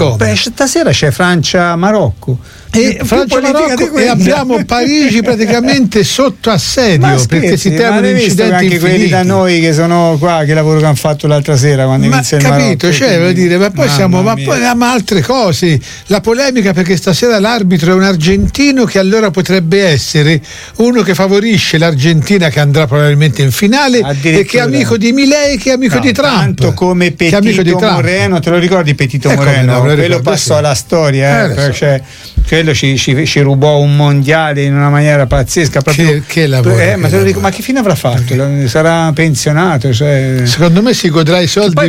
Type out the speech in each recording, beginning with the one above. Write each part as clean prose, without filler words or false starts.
Beh, stasera c'è Francia-Marocco. E Francia-Marocco e abbiamo Parigi praticamente sotto assedio, perché si temono incidenti anche infiniti. Quelli da noi che sono qua, che lavoro che hanno fatto l'altra sera quando inizia il Marocco. Capito, cioè, voglio dire, ma poi ma altre cose, la polemica perché stasera l'arbitro è un argentino che allora potrebbe essere uno che favorisce l'Argentina che andrà probabilmente in finale e che è amico di Milei, che è amico di Trump. Tanto come Petito Moreno, te lo ricordi Petito Moreno? Quello passò alla storia, cioè, quello ci rubò un mondiale in una maniera pazzesca. Proprio, che lavoro, ma te lo dico, ma che fine avrà fatto? Sarà pensionato? Cioè... Secondo me si godrà i soldi,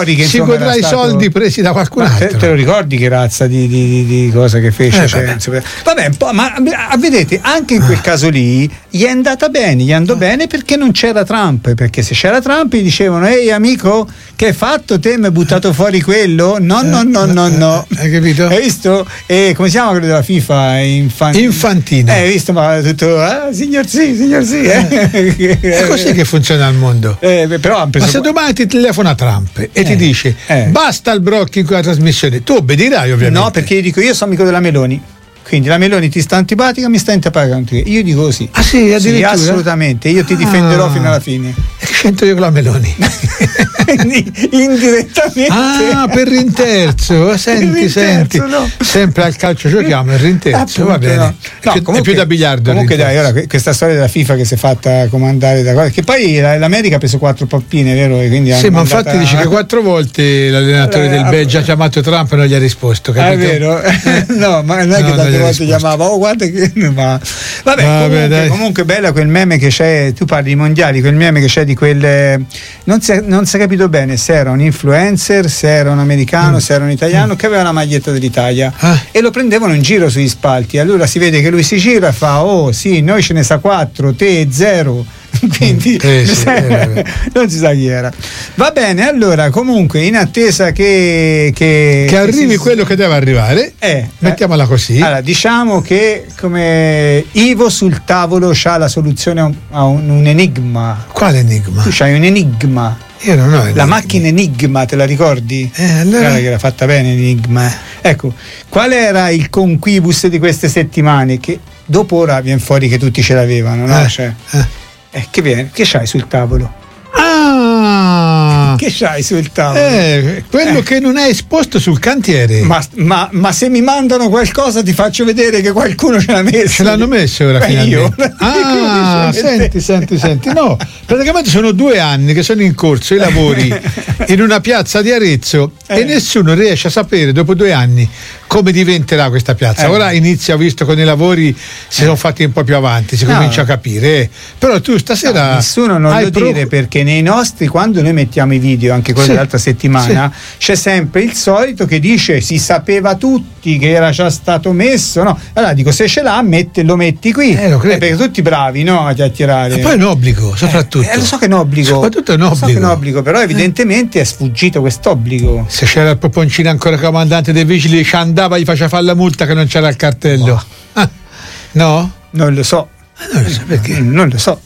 soldi presi da qualcun altro. Te lo ricordi che razza di cosa che fece? Vabbè, un po', ma vedete, anche in quel caso lì gli è andata bene, gli andò bene perché non c'era Trump, perché se c'era Trump gli dicevano: ehi amico, che hai fatto te? Mi hai buttato fuori quello? No. Hai capito? Hai visto? E come si chiama quello della FIFA? Infantino. Hai visto? Ma tutto signor sì. È così che funziona il mondo. Però ma se domani ti telefona Trump e ti dice basta il brocchi in quella trasmissione, tu obbedirai ovviamente. No, perché io dico: io sono amico della Meloni. Quindi la Meloni ti sta antipatica, mi sta antipatica. Io dico così. Ah sì, addirittura? Sì, assolutamente. Io ti difenderò fino alla fine. E che c'entro io con la Meloni? Indirettamente. Ah, per rinterzo. Senti. No. Sempre al calcio giochiamo, il rinterzo. Va bene. No, è più da biliardo. Comunque dai, ora questa storia della FIFA che si è fatta comandare da che poi l'America ha preso 4 pappine, vero? E quindi sì, ma infatti dice che 4 volte l'allenatore del Belgio ha chiamato Trump e non gli ha risposto, capito? È vero. No, ma non è che tante volte chiamava, guarda che comunque bella quel meme che c'è. Tu parli di mondiali, quel meme che c'è di quel non si è capito bene se era un influencer, se era un americano, se era un italiano che aveva la maglietta dell'Italia e lo prendevano in giro sugli spalti. Allora si vede che lui si gira e fa: oh sì, noi ce ne sa 4, te 0. Quindi non si sa chi era. Va bene, allora comunque in attesa che arrivi quello che deve arrivare, mettiamola così. Allora, diciamo che come Ivo sul tavolo c'ha la soluzione a un enigma. Quale enigma? Tu c'hai un enigma. Io non ho la macchina Enigma, te la ricordi? Allora... Guarda che era fatta bene Enigma. Ecco, qual era il conquibus di queste settimane? Che dopo ora viene fuori che tutti ce l'avevano, no? Che c'hai sul tavolo? Che c'hai sul tavolo? Quello che non è esposto sul cantiere. Ma se mi mandano qualcosa ti faccio vedere che qualcuno ce l'ha messo. Ce l'hanno messo ora finalmente. Senti. No, praticamente sono 2 anni che sono in corso i lavori in una piazza di Arezzo e nessuno riesce a sapere dopo 2 anni come diventerà questa piazza. Ora inizia, visto con i lavori si sono fatti un po' più avanti, si comincia a capire. Però tu stasera nessuno non lo dire, perché nei nostri, quando noi mettiamo i video, anche quello dell'altra settimana, c'è sempre il solito che dice si sapeva tutti che era già stato messo, no? Allora dico, se ce l'ha lo metti qui, perché tutti bravi, no, a chiacchierare. E poi è un obbligo, soprattutto. Lo so che è un obbligo. Soprattutto è un obbligo. Però evidentemente è sfuggito quest'obbligo. Se c'era il Poponcino ancora comandante dei vigili, ci andava, gli faceva fare la multa che non c'era il cartello. No? Non lo so. Non lo so perché. Non lo so.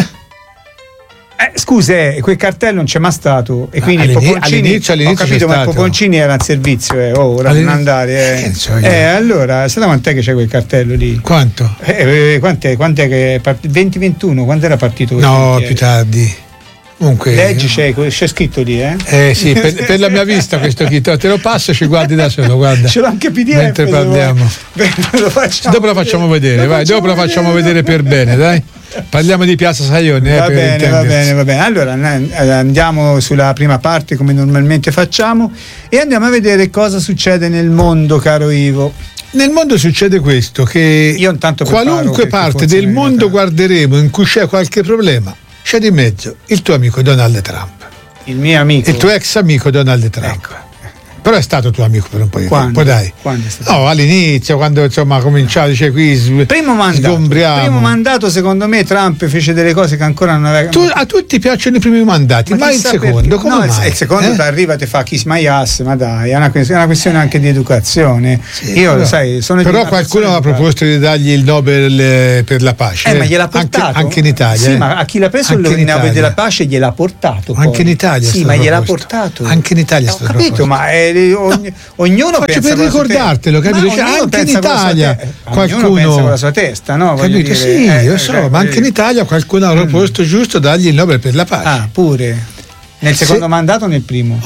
Scusa, quel cartello non c'è mai stato e quindi all'inizio ho capito, ma il Poponcini era in servizio ora non andare allora sai quant'è che c'è quel cartello lì? Quanto? Quant'è che è 2021? Quando era partito? No, più tardi. Comunque, leggi, c'è scritto lì, sì, per la mia vista questo kit, te lo passo, ci guardi da solo, guarda. Ce l'ho anche PDF mentre parliamo. Dopo la facciamo vedere, dopo la facciamo vedere per bene, dai. Parliamo di Piazza Saione. Va bene. Allora andiamo sulla prima parte come normalmente facciamo e andiamo a vedere cosa succede nel mondo, caro Ivo. Nel mondo succede questo, che io intanto qualunque parte del mondo guarderemo in cui c'è qualche problema, c'è di mezzo il tuo amico Donald Trump. Il mio amico? Il tuo ex amico Donald Trump. Ecco. Però è stato tuo amico per un po' di tempo, dai. Quando è stato? No, all'inizio, quando insomma cominciava, dice qui primo mandato, secondo me Trump fece delle cose che ancora non aveva. A tutti piacciono i primi mandati, ma il secondo come mai? Il secondo ti arriva, ti fa kiss my ass, ma dai, è una questione anche di educazione. Io però, sai, sono però qualcuno aveva proposto di dargli il Nobel per la pace. Ma gliel'ha portato anche in Italia. Sì, ma a chi l'ha preso il Nobel della pace gliel'ha portato. Anche in Italia. Sì, ma gliel'ha portato. Anche in Italia. Ho capito, ma ognuno faccio pensa per ricordartelo, capito? Cioè, anche in Italia qualcuno pensa con la sua testa, no? Capito? Sì, io so, ma anche in Italia qualcuno ha proposto giusto dargli il Nobel per la pace. Pure. Nel secondo mandato o nel primo?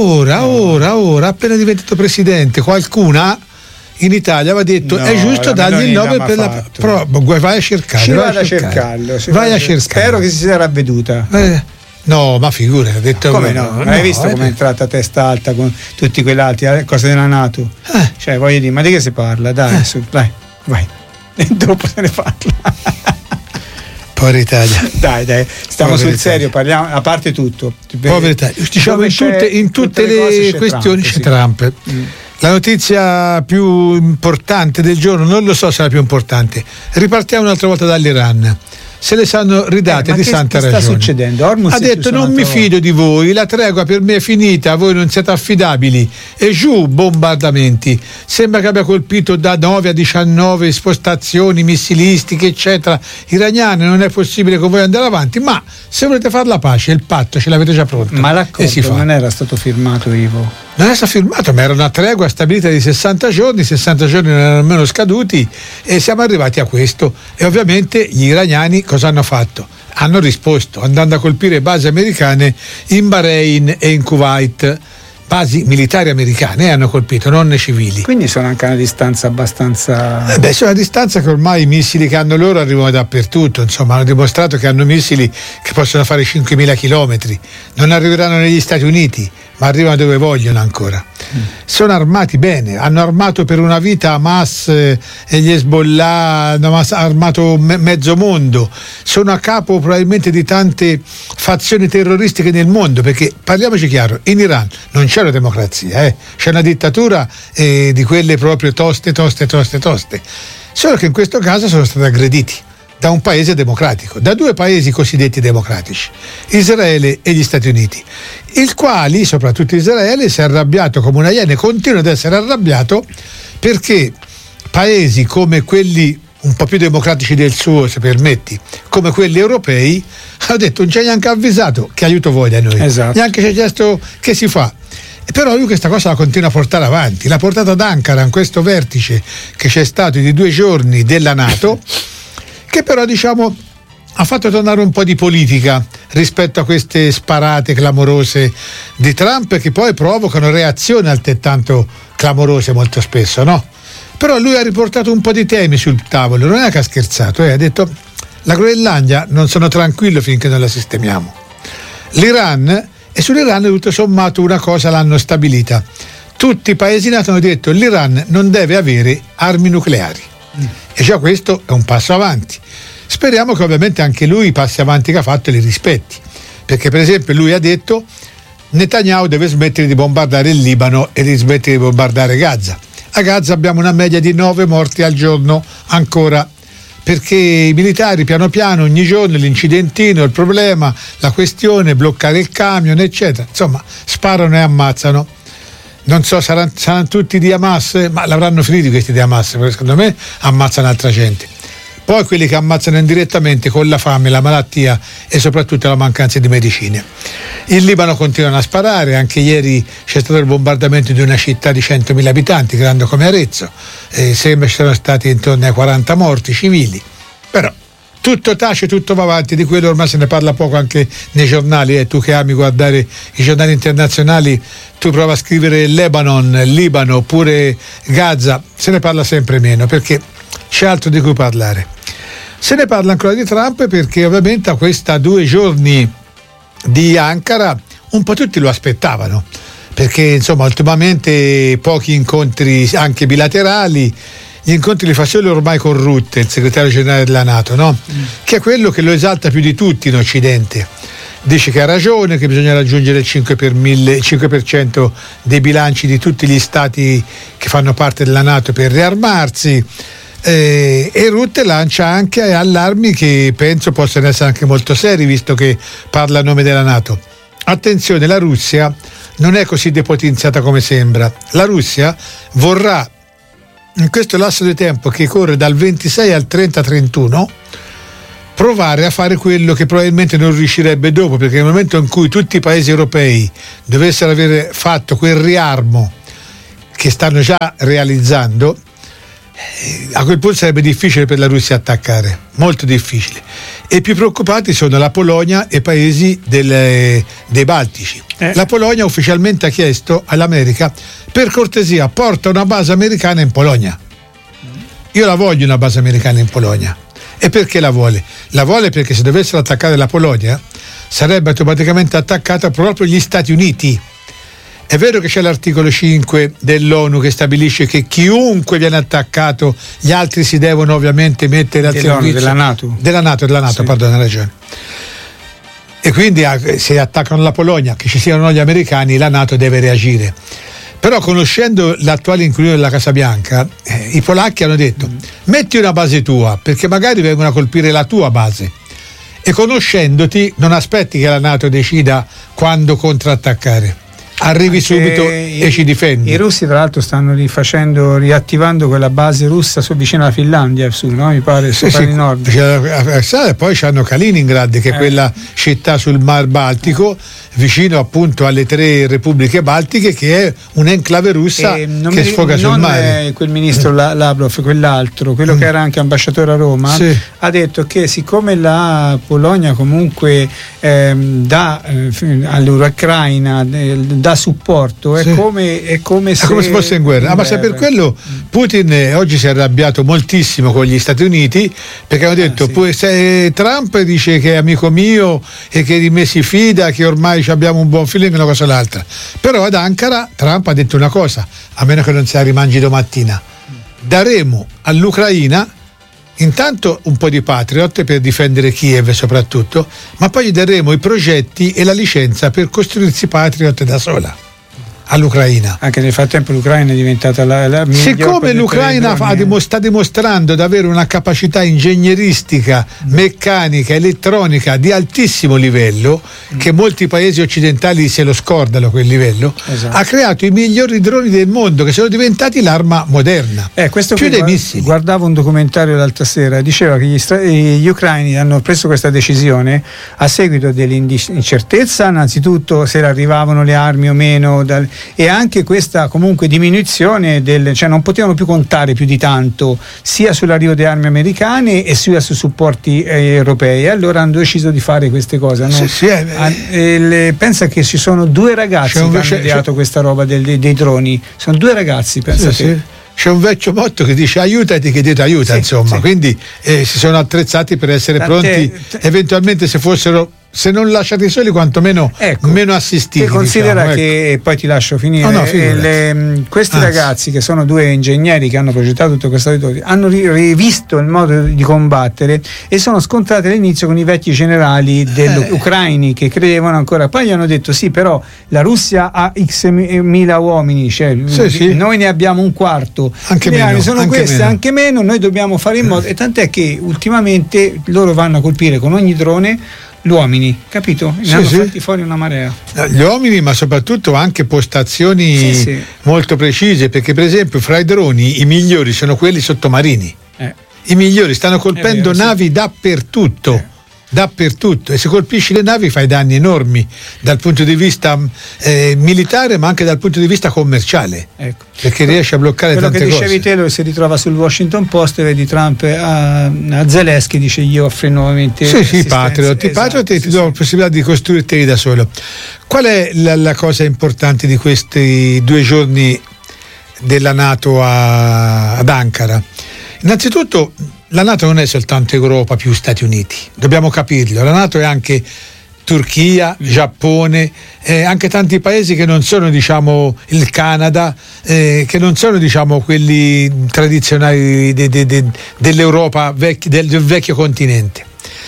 Ora, appena diventato presidente, qualcuna in Italia aveva detto è giusto dargli il Nobel per la pace. Vai a cercarlo. Vai a cercarlo. Spero che si sia ravveduta. No, ma figura, ha detto. Come no? Hai visto come è entrata a testa alta con tutti quell'altri cose della NATO? Cioè, voglio dire, ma di che si parla? Dai, vai. E dopo se ne parla. Povera Italia. Dai, stiamo sul serio, parliamo, a parte tutto. Povera Italia. Diciamo in tutte le questioni c'è Trump. La notizia più importante del giorno, non lo so se è la più importante. Ripartiamo un'altra volta dall'Iran. Se le sanno ridate di santa ragione. Che sta succedendo? Hormuz ha detto non mi fido di voi, la tregua per me è finita, voi non siete affidabili, e giù bombardamenti. Sembra che abbia colpito da 9 a 19 spostazioni missilistiche eccetera iraniane. Non è possibile con voi andare avanti, ma se volete fare la pace il patto ce l'avete già pronto. Ma l'accordo non era stato firmato, Ivo? Non era stato firmato, ma era una tregua stabilita di 60 giorni non erano nemmeno scaduti e siamo arrivati a questo. E ovviamente gli iraniani cosa hanno fatto? Hanno risposto andando a colpire basi americane in Bahrain e in Kuwait. Basi militari americane hanno colpito, non civili. Quindi sono anche a una distanza abbastanza. Sono a distanza che ormai i missili che hanno loro arrivano dappertutto, insomma, hanno dimostrato che hanno missili che possono fare 5.000 chilometri. Non arriveranno negli Stati Uniti, ma arrivano dove vogliono ancora. Sono armati bene, hanno armato per una vita Hamas e gli Hezbollah, hanno armato mezzo mondo, sono a capo probabilmente di tante fazioni terroristiche nel mondo, perché parliamoci chiaro, in Iran non c'è una democrazia, c'è una dittatura di quelle proprio toste, solo che in questo caso sono stati aggrediti da un paese democratico, da due paesi cosiddetti democratici, Israele e gli Stati Uniti, il quali, soprattutto Israele, si è arrabbiato come una iena e continua ad essere arrabbiato perché paesi come quelli un po' più democratici del suo, se permetti, come quelli europei, hanno detto non ci ha neanche avvisato che aiuto voi da noi, neanche ci ha chiesto che si fa. Però lui questa cosa la continua a portare avanti, l'ha portata ad Ankara in questo vertice che c'è stato di 2 giorni della NATO, che però ha fatto tornare un po' di politica rispetto a queste sparate clamorose di Trump, che poi provocano reazioni altrettanto clamorose molto spesso, no? Però lui ha riportato un po' di temi sul tavolo, non è che ha scherzato, ha detto la Groenlandia non sono tranquillo finché non la sistemiamo. L'Iran, e sull'Iran tutto sommato una cosa l'hanno stabilita, tutti i paesi NATO hanno detto l'Iran non deve avere armi nucleari. E già questo è un passo avanti. Speriamo che ovviamente anche lui i passi avanti che ha fatto li rispetti, perché per esempio lui ha detto Netanyahu deve smettere di bombardare il Libano e di smettere di bombardare Gaza. A Gaza abbiamo una media di 9 morti al giorno ancora, perché i militari piano piano ogni giorno l'incidentino, il problema, la questione, bloccare il camion eccetera, insomma sparano e ammazzano. Non so, saranno tutti di Hamas, ma l'avranno finiti questi di Hamas, perché secondo me ammazzano altra gente. Poi quelli che ammazzano indirettamente con la fame, la malattia e soprattutto la mancanza di medicine. Il Libano continuano a sparare, anche ieri c'è stato il bombardamento di una città di 100.000 abitanti, grande come Arezzo, sembra ci siano stati intorno ai 40 morti civili, però tutto tace, tutto va avanti, di quello ormai se ne parla poco anche nei giornali, tu che ami guardare i giornali internazionali, tu prova a scrivere Libano oppure Gaza, se ne parla sempre meno perché c'è altro di cui parlare. Se ne parla ancora di Trump perché ovviamente a questa 2 giorni di Ankara un po' tutti lo aspettavano, perché insomma ultimamente pochi incontri anche bilaterali, gli incontri li fa solo ormai con Rutte, il segretario generale della NATO, no? Che è quello che lo esalta più di tutti in Occidente. Dice che ha ragione, che bisogna raggiungere il 5% dei bilanci di tutti gli stati che fanno parte della NATO per riarmarsi, e Rutte lancia anche allarmi che penso possano essere anche molto seri, visto che parla a nome della NATO. Attenzione, la Russia non è così depotenziata come sembra. La Russia vorrà, in questo lasso di tempo che corre dal 26 al 30-31, provare a fare quello che probabilmente non riuscirebbe dopo, perché nel momento in cui tutti i paesi europei dovessero avere fatto quel riarmo che stanno già realizzando, a quel punto sarebbe difficile per la Russia attaccare, molto difficile. E i più preoccupati sono la Polonia e i paesi dei Baltici. La Polonia ufficialmente ha chiesto all'America: per cortesia, porta una base americana in Polonia. Io la voglio una base americana in Polonia. E perché la vuole? La vuole perché se dovessero attaccare la Polonia sarebbe automaticamente attaccata proprio gli Stati Uniti. È vero che c'è l'articolo 5 dell'ONU che stabilisce che chiunque viene attaccato, gli altri si devono ovviamente mettere al servizio della NATO, sì. Pardon, hai ragione. E quindi se attaccano la Polonia, che ci siano gli americani, la NATO deve reagire. Però conoscendo l'attuale inquilino della Casa Bianca, i polacchi hanno detto: metti una base tua, perché magari vengono a colpire la tua base, e conoscendoti non aspetti che la NATO decida quando contrattaccare. Arrivi subito e ci difendi. I russi tra l'altro stanno riattivando quella base russa vicino alla Finlandia, no? Mi pare, sopra il nord. E poi c'hanno Kaliningrad, che è quella città sul Mar Baltico, vicino appunto alle 3 repubbliche baltiche, che è un'enclave russa che sfoga sul mare. Non quel ministro Lavrov, quell'altro, quello che era anche ambasciatore a Roma, ha detto che siccome la Polonia comunque dà all'Ucraina dà supporto, è come se fosse in guerra. Ma se per quello Putin oggi si è arrabbiato moltissimo con gli Stati Uniti, perché hanno detto se Trump dice che è amico mio e che di me si fida, che ormai abbiamo un buon feeling, una cosa o l'altra. Però ad Ankara Trump ha detto una cosa: a meno che non se la rimangi domattina, daremo all'Ucraina intanto un po' di Patriot per difendere Kiev soprattutto, ma poi gli daremo i progetti e la licenza per costruirsi Patriot da sola all'Ucraina. Anche nel frattempo l'Ucraina è diventata la siccome l'Ucraina sta dimostrando di avere una capacità ingegneristica, meccanica, elettronica di altissimo livello, che molti paesi occidentali se lo scordano quel livello, ha creato i migliori droni del mondo, che sono diventati l'arma moderna, più dei missili. Guardavo un documentario l'altra sera, diceva che gli ucraini hanno preso questa decisione a seguito dell'incertezza, innanzitutto se arrivavano le armi o meno, e anche questa comunque diminuzione cioè non potevano più contare più di tanto sia sull'arrivo delle armi americane e sia sui supporti europei, e allora hanno deciso di fare queste cose, no? Pensa che ci sono 2 ragazzi che hanno ideato questa roba dei droni, sono 2 ragazzi, pensa te. C'è un vecchio motto che dice aiutati che Dio ti aiuta, quindi si sono attrezzati per essere pronti eventualmente, se non lasciati soli, quantomeno meno assistiti. E considera che poi ti lascio finire. Questi ragazzi, che sono 2 ingegneri che hanno progettato tutto questo territorio, hanno rivisto il modo di combattere e sono scontrati all'inizio con i vecchi generali ucraini che credevano ancora. Poi gli hanno detto: sì, però la Russia ha x mila uomini, cioè noi ne abbiamo un quarto, anche le meno, sono queste, anche meno. Noi dobbiamo fare in modo, e tant'è che ultimamente loro vanno a colpire con ogni drone gli uomini, capito? Ne hanno fatti fuori una marea. Gli uomini, ma soprattutto anche postazioni molto precise, perché per esempio fra i droni i migliori sono quelli sottomarini. I migliori stanno colpendo navi dappertutto. E se colpisci le navi fai danni enormi dal punto di vista militare, ma anche dal punto di vista commerciale, perché riesce a bloccare tante cose. Quello che dicevi te lo si ritrova sul Washington Post, vedi Trump a Zelensky dice: io offro nuovamente i Patriot e ti do la possibilità di costruirti da solo. Qual è la cosa importante di questi 2 giorni della NATO ad Ankara? Innanzitutto la NATO non è soltanto Europa più Stati Uniti, dobbiamo capirlo. La NATO è anche Turchia, Giappone, anche tanti paesi che non sono, diciamo, il Canada, che non sono, diciamo, quelli tradizionali dell'Europa, del vecchio continente.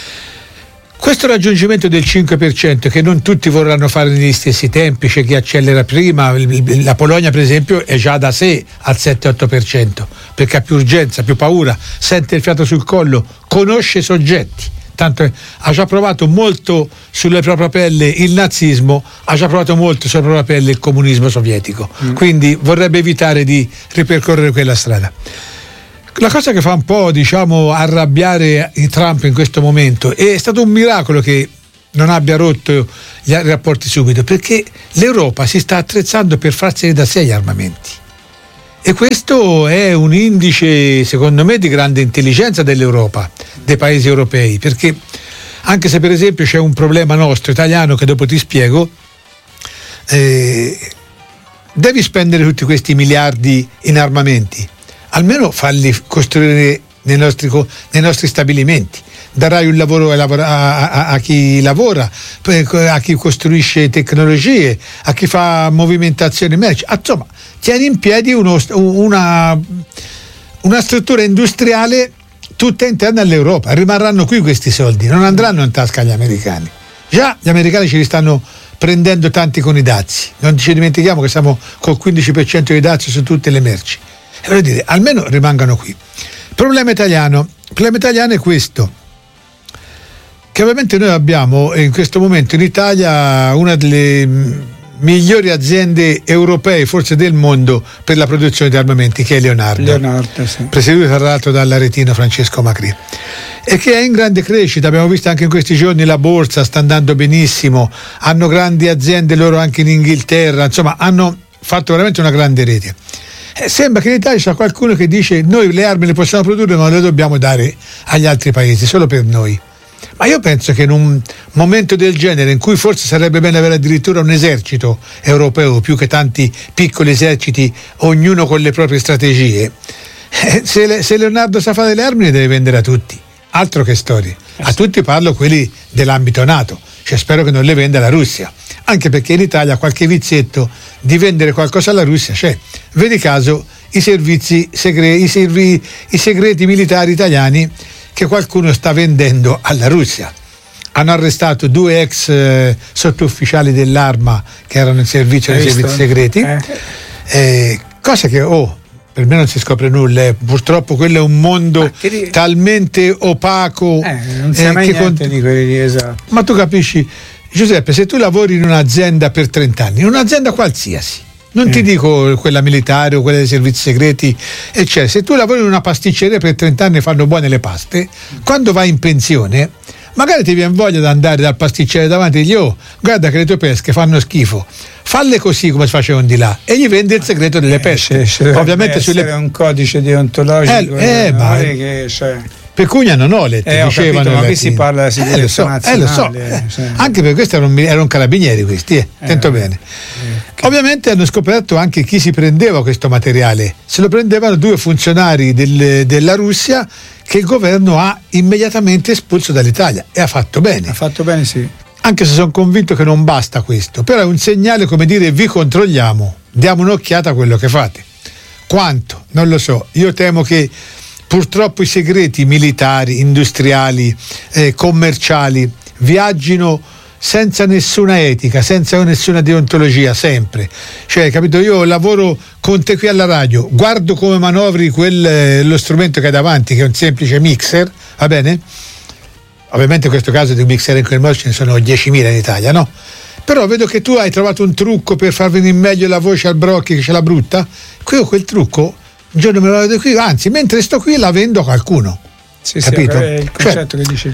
Questo raggiungimento del 5%, che non tutti vorranno fare negli stessi tempi, c'è chi accelera prima, la Polonia per esempio è già da sé al 7-8%, perché ha più urgenza, più paura, sente il fiato sul collo, conosce i soggetti, tanto ha già provato molto sulla propria pelle il nazismo, ha già provato molto sulla propria pelle il comunismo sovietico, quindi vorrebbe evitare di ripercorrere quella strada. La cosa che fa un po', diciamo, arrabbiare Trump in questo momento, è stato un miracolo che non abbia rotto gli rapporti subito, perché l'Europa si sta attrezzando per farsene da sé gli armamenti. E questo è un indice, secondo me, di grande intelligenza dell'Europa, dei paesi europei, perché anche se per esempio c'è un problema nostro italiano che dopo ti spiego, devi spendere tutti questi miliardi in armamenti, almeno farli costruire nei nostri stabilimenti, darai un lavoro a chi lavora, a chi costruisce tecnologie, a chi fa movimentazione merci, insomma tieni in piedi una struttura industriale tutta interna all'Europa. Rimarranno qui questi soldi, non andranno in tasca agli americani. Già gli americani ce li stanno prendendo tanti con i dazi, non ci dimentichiamo che siamo col 15% di dazi su tutte le merci, e voglio dire, almeno rimangano qui. Il problema italiano è questo, che ovviamente noi abbiamo in questo momento in Italia una delle migliori aziende europee, forse del mondo, per la produzione di armamenti, che è Leonardo, sì. Presieduto tra l'altro dall'aretino Francesco Macri, e che è in grande crescita. Abbiamo visto anche in questi giorni la borsa sta andando benissimo, hanno grandi aziende loro anche in Inghilterra, insomma hanno fatto veramente una grande rete. Sembra che in Italia c'è qualcuno che dice: noi le armi le possiamo produrre ma le dobbiamo dare agli altri paesi, solo per noi. Ma io penso che in un momento del genere, in cui forse sarebbe bene avere addirittura un esercito europeo più che tanti piccoli eserciti, ognuno con le proprie strategie, se Leonardo sa fare le armi le deve vendere a tutti, altro che storie. A tutti parlo quelli dell'ambito NATO, cioè spero che non le venda la Russia, anche perché in Italia qualche vizietto di vendere qualcosa alla Russia c'è. Vedi caso i servizi segreti, i segreti militari italiani che qualcuno sta vendendo alla Russia. Hanno arrestato 2 ex sottufficiali dell'Arma che erano in servizio dei servizi segreti, cosa che per me non si scopre nulla. Purtroppo quello è un mondo talmente opaco, non sai mai niente di quelli, esatto. Ma tu capisci, Giuseppe, se tu lavori in un'azienda per 30 anni, in un'azienda qualsiasi, non ti dico quella militare o quella dei servizi segreti, eccetera, se tu lavori in una pasticceria per 30 anni e fanno buone le paste, quando vai in pensione magari ti viene voglia di andare dal pasticcere davanti e gli guarda che le tue pesche fanno schifo, falle così come si facevano di là, e gli vende il segreto delle pesche. Ovviamente è un codice deontologico pecunia non olet, dicevano. Ma qui si parla della sicurezza nazionale. Anche per questo erano carabinieri questi, attento bene. Ovviamente hanno scoperto anche chi si prendeva questo materiale. Se lo prendevano 2 funzionari della Russia che il governo ha immediatamente espulso dall'Italia, e ha fatto bene. Ha fatto bene, sì. Anche se sono convinto che non basta questo, però è un segnale, come dire: vi controlliamo, diamo un'occhiata a quello che fate. Quanto? Non lo so. Io temo che purtroppo i segreti militari, industriali, commerciali viaggino senza nessuna etica, senza nessuna deontologia, sempre. Cioè, capito, io lavoro con te qui alla radio, guardo come manovri lo strumento che hai davanti, che è un semplice mixer, va bene? Ovviamente in questo caso di mixer in quel modo ce ne sono 10.000 in Italia, no? Però vedo che tu hai trovato un trucco per far venire meglio la voce al Brocchi che ce l'ha brutta. Qui ho quel trucco, un giorno me lo vedo qui, anzi mentre sto qui la vendo a qualcuno. Sì, capito? Sì, è il concetto che dici.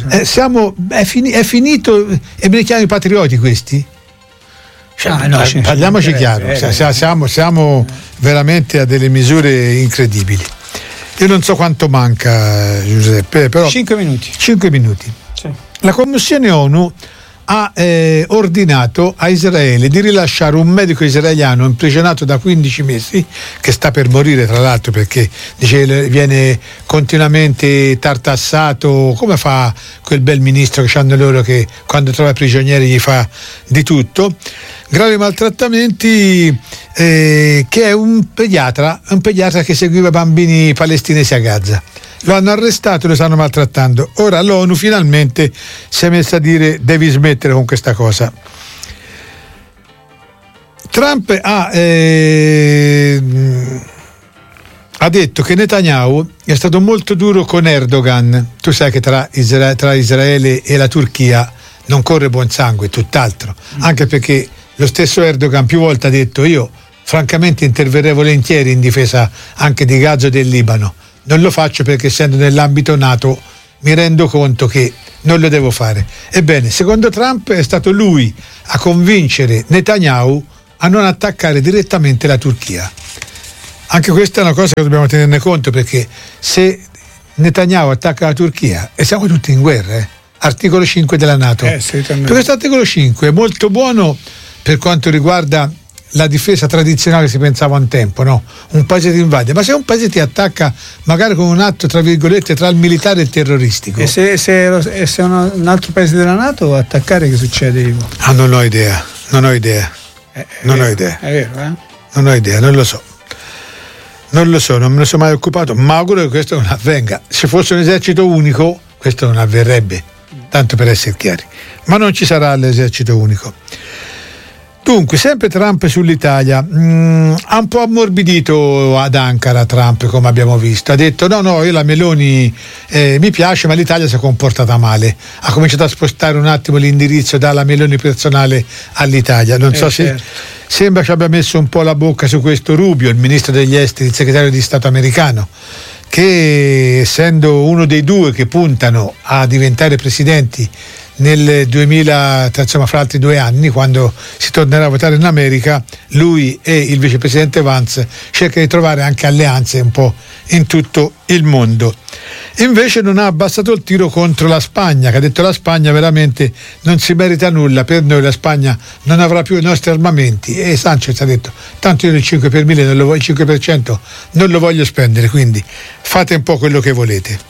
È finito, e me ne chiami patrioti questi? Parliamoci chiaro, siamo veramente a delle misure incredibili. Io non so quanto manca, Giuseppe, però 5 minuti. Sì. La Commissione ONU ha ordinato a Israele di rilasciare un medico israeliano imprigionato da 15 mesi, che sta per morire tra l'altro perché dice viene continuamente tartassato, come fa quel bel ministro che hanno loro, che quando trova prigionieri gli fa di tutto, gravi maltrattamenti, che è un pediatra che seguiva bambini palestinesi a Gaza. Lo hanno arrestato e lo stanno maltrattando. Ora l'ONU finalmente si è messa a dire: devi smettere con questa cosa. Trump ha detto che Netanyahu è stato molto duro con Erdogan. Tu sai che tra Israele e la Turchia non corre buon sangue, tutt'altro, anche perché lo stesso Erdogan più volte ha detto: io francamente interverrei volentieri in difesa anche di Gaza e del Libano. Non lo faccio perché, essendo nell'ambito NATO, mi rendo conto che non lo devo fare. Ebbene, secondo Trump è stato lui a convincere Netanyahu a non attaccare direttamente la Turchia. Anche questa è una cosa che dobbiamo tenerne conto, perché se Netanyahu attacca la Turchia e siamo tutti in guerra, articolo 5 della NATO. Per questo articolo 5 è molto buono per quanto riguarda la difesa tradizionale, si pensava un tempo, no? Un paese ti invade, ma se un paese ti attacca magari con un atto tra virgolette tra il militare e il terroristico, e se un altro paese della NATO va a attaccare, che succede, Ivo? Non ho idea. È vero, non ho idea, non lo so, non me ne sono mai occupato, ma auguro che questo non avvenga. Se fosse un esercito unico questo non avverrebbe, tanto per essere chiari, ma non ci sarà l'esercito unico. Dunque, sempre Trump sull'Italia, ha un po' ammorbidito ad Ankara Trump, come abbiamo visto. Ha detto no, io la Meloni mi piace, ma l'Italia si è comportata male. Ha cominciato a spostare un attimo l'indirizzo dalla Meloni personale all'Italia. Non so se sembra ci abbia messo un po' la bocca su questo Rubio, il ministro degli esteri, il segretario di Stato americano, che essendo uno dei due che puntano a diventare presidenti nel 2000, insomma fra altri 2 anni, quando si tornerà a votare in America, lui e il vicepresidente Vance cercano di trovare anche alleanze un po' in tutto il mondo. Invece non ha abbassato il tiro contro la Spagna, che ha detto la Spagna veramente non si merita nulla, per noi la Spagna non avrà più i nostri armamenti, e Sanchez ha detto tanto io il 5 per 1000 il 5% non lo voglio spendere, quindi fate un po' quello che volete.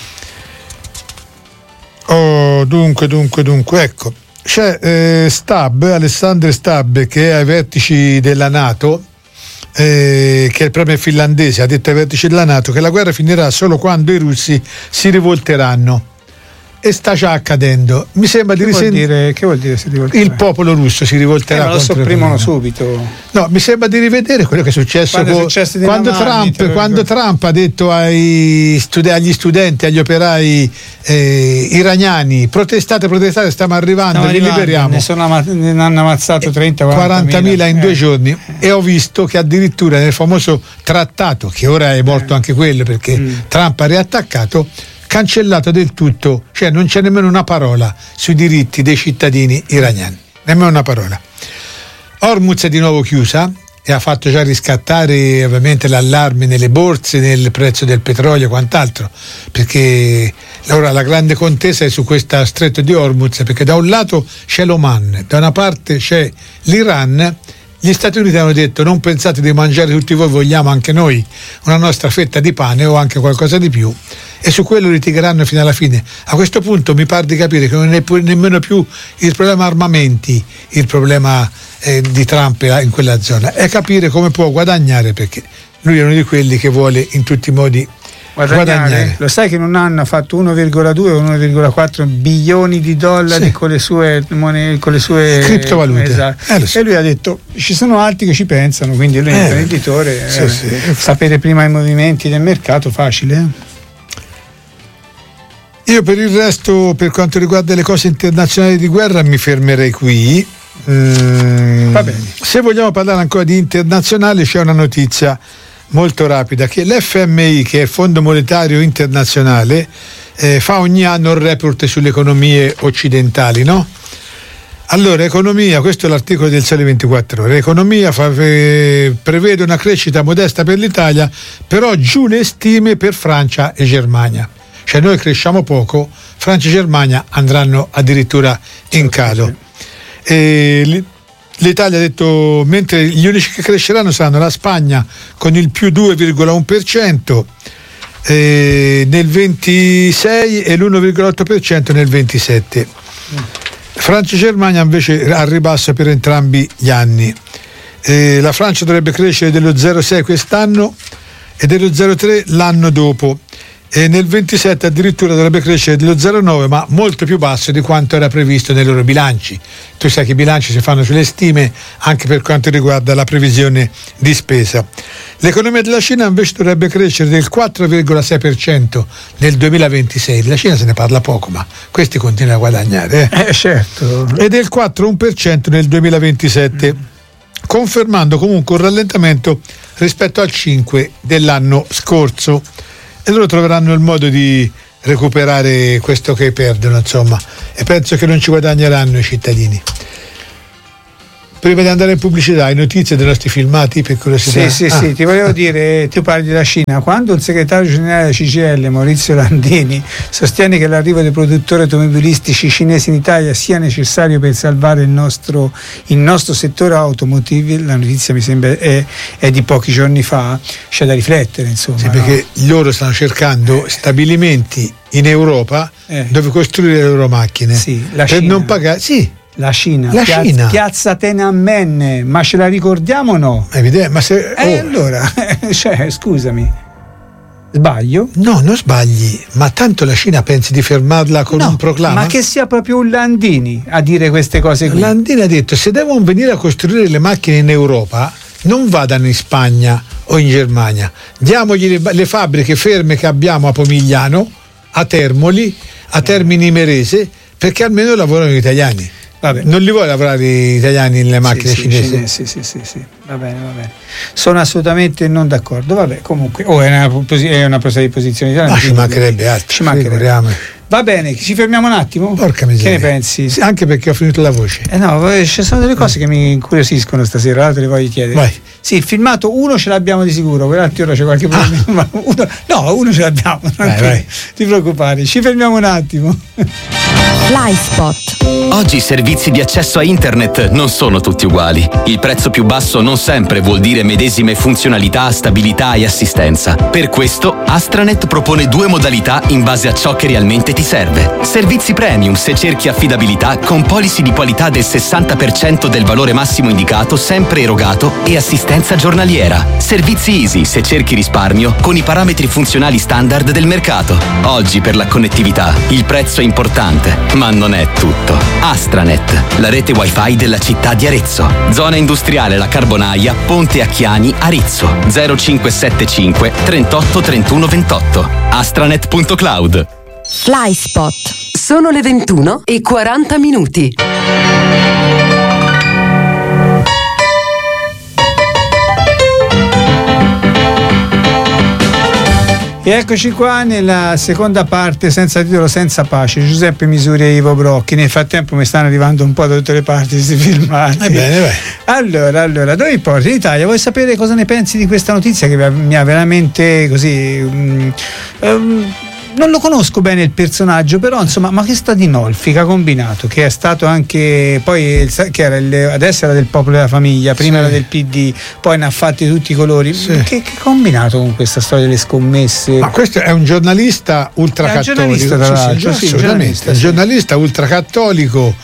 Dunque, ecco, c'è Alexander Stubb, che è ai vertici della NATO, che è il premier finlandese, ha detto ai vertici della NATO che la guerra finirà solo quando i russi si rivolteranno, e sta già accadendo. Mi sembra di risentire. Che vuol dire si rivolterà? Il popolo russo si rivolterà. Ma lo sopprimono subito. No, mi sembra di rivedere quello che è successo quando Trump ha detto agli studenti, agli operai iraniani: protestate, stiamo arrivando, li liberiamo. Ne hanno ammazzato 40.000 in 2 giorni. E ho visto che addirittura nel famoso trattato, che ora è morto anche quello perché Trump ha riattaccato, cancellato del tutto, cioè non c'è nemmeno una parola sui diritti dei cittadini iraniani, nemmeno una parola. Hormuz è di nuovo chiusa e ha fatto già riscattare ovviamente l'allarme nelle borse, nel prezzo del petrolio e quant'altro, perché ora la grande contesa è su questo stretto di Hormuz, perché da un lato c'è l'Oman, da una parte c'è l'Iran. Gli Stati Uniti hanno detto: non pensate di mangiare tutti voi, vogliamo anche noi una nostra fetta di pane o anche qualcosa di più, e su quello litigheranno fino alla fine. A questo punto mi pare di capire che non è nemmeno più il problema armamenti, il problema di Trump in quella zona, è capire come può guadagnare, perché lui è uno di quelli che vuole in tutti i modi guadagnare. Lo sai che in un anno ha fatto 1,2 o 1,4 bilioni di dollari con le sue criptovalute. Esatto. So. E lui ha detto: ci sono altri che ci pensano, quindi lui è imprenditore, sapere prima i movimenti del mercato, facile. Io per il resto, per quanto riguarda le cose internazionali di guerra, mi fermerei qui. Va bene. Se vogliamo parlare ancora di internazionale, c'è una notizia molto rapida, che l'FMI, che è il Fondo Monetario Internazionale, fa ogni anno un report sulle economie occidentali, no? Allora, economia, questo è l'articolo del Sole 24 Ore, economia prevede una crescita modesta per l'Italia, però giù le stime per Francia e Germania. Cioè noi cresciamo poco, Francia e Germania andranno addirittura in calo. L'Italia ha detto, mentre gli unici che cresceranno saranno la Spagna con il più 2,1% nel 26 e l'1,8% nel 27. Francia e Germania invece al ribasso per entrambi gli anni. La Francia dovrebbe crescere dello 0,6 quest'anno e dello 0,3 l'anno dopo, e nel 27 addirittura dovrebbe crescere dello 0,9, ma molto più basso di quanto era previsto nei loro bilanci. Tu sai che i bilanci si fanno sulle stime anche per quanto riguarda la previsione di spesa. L'economia della Cina invece dovrebbe crescere del 4,6% nel 2026. Della Cina se ne parla poco, ma questi continuano a guadagnare. Certo. E del 4,1% nel 2027, confermando comunque un rallentamento rispetto al 5% dell'anno scorso. E loro troveranno il modo di recuperare questo che perdono, insomma, e penso che non ci guadagneranno i cittadini. prima di andare in pubblicità, hai notizie dei nostri filmati per curiosità? Sì, ti volevo dire, tu parli della Cina, quando il segretario generale della CGIL, Maurizio Landini, sostiene che l'arrivo dei produttori automobilistici cinesi in Italia sia necessario per salvare il nostro settore automotive, la notizia mi sembra è di pochi giorni fa, c'è da riflettere, insomma. Sì, perché loro stanno cercando stabilimenti in Europa dove costruire le loro macchine, la per Cina. non pagare. La Cina, Cina. Piazza Tiananmen, ma ce la ricordiamo o no? Evidente, ma se allora, scusami, sbaglio? No, non sbagli, ma tanto la Cina pensi di fermarla con un proclama? Ma che sia proprio un Landini a dire queste cose qui. Landini ha detto: se devono venire a costruire le macchine in Europa, non vadano in Spagna o in Germania, diamogli le fabbriche ferme che abbiamo a Pomigliano, a Termoli, a Termini Imerese, perché almeno lavorano gli italiani. Vabbè. Non li vuoi lavorare gli italiani nelle macchine cinesi? Sì. Va bene. Sono assolutamente non d'accordo. Vabbè, comunque, è una presa di posizione italiana. Ma ci mancherebbe altro. Ci mancherebbe. Va bene, ci fermiamo un attimo? Porca miseria. Che ne pensi? Sì, anche perché ho finito la voce. Ci sono delle cose che mi incuriosiscono stasera, te le voglio chiedere. Vai. Sì, il filmato uno ce l'abbiamo di sicuro, quell'altro ora c'è qualche problema. Uno ce l'abbiamo, vai. Ti preoccupare, ci fermiamo un attimo. FlySpot. Oggi i servizi di accesso a internet non sono tutti uguali. Il prezzo più basso non sempre vuol dire medesime funzionalità, stabilità e assistenza. Per questo Astranet propone 2 modalità in base a ciò che realmente ti serve. Servizi premium se cerchi affidabilità con policy di qualità del 60% del valore massimo indicato sempre erogato e assistenza giornaliera. Servizi easy se cerchi risparmio con i parametri funzionali standard del mercato. Oggi per la connettività il prezzo è importante, ma non è tutto. Astranet, la rete wifi della città di Arezzo. Zona industriale La Carbonaia, Ponte Acchiani, Arezzo. 0575 38 31 28. astranet.cloud. FlySpot. Sono le 21:40. E eccoci qua nella seconda parte, senza titolo, senza pace. Giuseppe Misuri e Ivo Brocchi. Nel frattempo mi stanno arrivando un po' da tutte le parti questi filmati. Bene. Allora, dove mi porti? In Italia, vuoi sapere cosa ne pensi di questa notizia che mi ha veramente così... non lo conosco bene il personaggio, però insomma, ma che sta di Nolfi che ha combinato, che è stato anche poi che era adesso era del Popolo della Famiglia, prima era del PD, poi ne ha fatti tutti i colori. Che ha combinato con questa storia delle scommesse? Ma questo è un giornalista ultracattolico. Giornalista, un giornalista ultracattolico.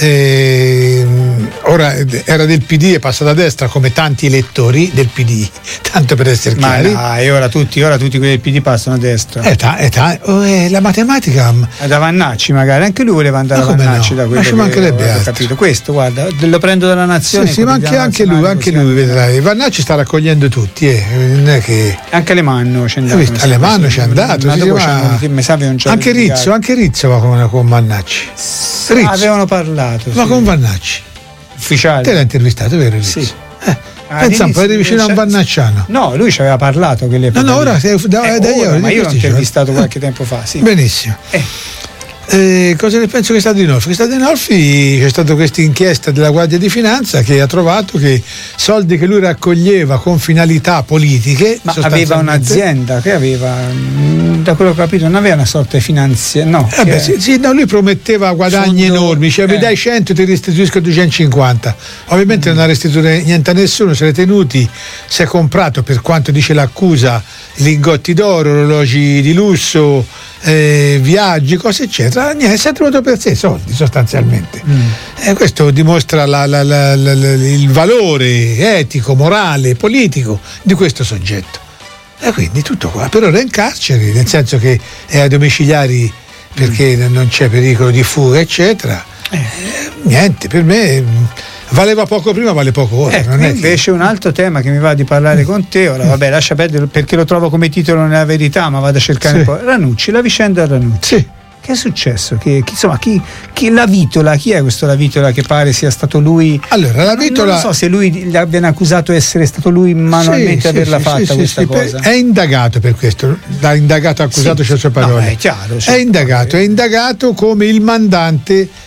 Ora era del PD e passa da destra come tanti elettori del PD, tanto per essere chiari. Ma dai, ora tutti quelli del PD passano a destra. La matematica da Vannacci magari, anche lui voleva andare a Vannacci, da quello ma ci mancherebbe che ho capito. Questo, guarda, lo prendo dalla Nazione. Sì, ma anche lui vedrai. Vannacci sta raccogliendo tutti, non è che... Anche Alemanno c'è andato. Alemanno c'è andato. Anche Rizzo va con Vannacci. Avevano parlato. Ma con Vannacci. Ufficiale. Te l'ha intervistato, vero Rizzo? Sì. Pensa un po', eri vicino a un vannacciano. No, lui ci aveva parlato che le No, ora ma io l'ho intervistato qualche tempo fa, sì. Benissimo. Cosa ne penso che è stato di Nolfi? Che è stato di Nolfi, c'è stata questa inchiesta della Guardia di Finanza che ha trovato che soldi che lui raccoglieva con finalità politiche, ma aveva un'azienda che aveva, da quello che ho capito, non aveva una sorta di finanzia, no? Lui prometteva guadagni enormi, cioè mi dai 100 ti restituisco 250. Ovviamente non ha restituito niente a nessuno, se l'è tenuti, si è comprato, per quanto dice l'accusa, lingotti d'oro, orologi di lusso, viaggi, cose eccetera. Niente, si è trovato per sé soldi sostanzialmente. Questo dimostra il valore etico, morale, politico di questo soggetto. E quindi tutto qua. Per ora è in carcere, nel senso che è ai domiciliari perché non c'è pericolo di fuga eccetera. Niente, per me valeva poco prima, vale poco ora. Non è invece un altro tema che mi va di parlare con te ora, vabbè, lascia perdere perché lo trovo come titolo nella verità, ma vado a cercare un po'. Ranucci, la vicenda Ranucci. Sì. Che è successo? Chi la Vitola? Chi è questo La Vitola che pare sia stato lui? Allora, la Vitola. Non so se lui gli abbiano accusato di essere stato lui manualmente averla fatta questa cosa. È indagato per questo. Da indagato accusato c'è le sue parole. È chiaro. È indagato come il mandante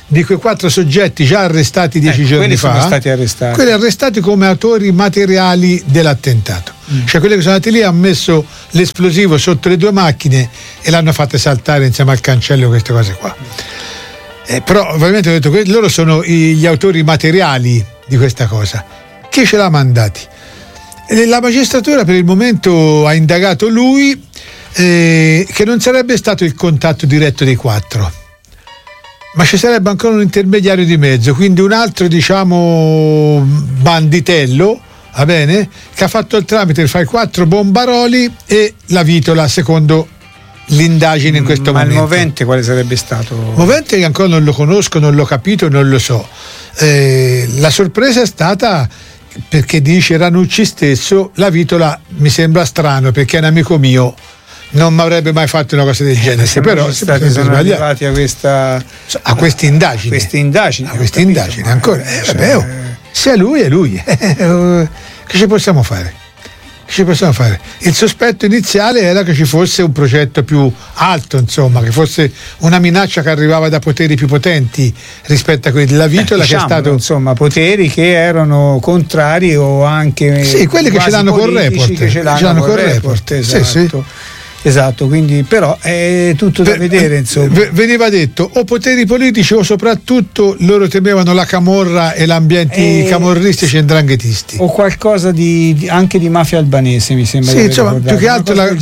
di quei 4 soggetti già arrestati 10 giorni fa, sono stati arrestati. Quelli arrestati come autori materiali dell'attentato. Cioè quelli che sono andati lì hanno messo l'esplosivo sotto le 2 macchine e l'hanno fatte saltare insieme al cancello, queste cose qua. Però ovviamente ho detto che loro sono gli autori materiali di questa cosa. Chi ce l'ha mandati? La magistratura per il momento ha indagato lui, che non sarebbe stato il contatto diretto dei 4, ma ci sarebbe ancora un intermediario di mezzo, quindi un altro, diciamo, banditello, va bene, che ha fatto il tramite per fare 4 bombaroli e la vitola, secondo l'indagine in questo momento. Ma il movente quale sarebbe stato? Movente che ancora non lo conosco, non l'ho capito, non lo so. La sorpresa è stata perché dice Ranucci stesso, la vitola mi sembra strano perché è un amico mio, non mi avrebbe mai fatto una cosa del genere. Però sono arrivati a queste indagini ancora. Sia lui è lui. Che ci possiamo fare? Il sospetto iniziale era che ci fosse un progetto più alto, insomma, che fosse una minaccia che arrivava da poteri più potenti rispetto a quelli della vitola, diciamo, che è stato, insomma, poteri che erano contrari o anche quelli che ce l'hanno col report, esatto. Sì. Esatto, quindi però è tutto da vedere, insomma. Veniva detto o poteri politici o soprattutto loro temevano la camorra e l'ambiente camorristici e ndranghetisti. O qualcosa anche di mafia albanese, mi sembra. Sì, insomma, più che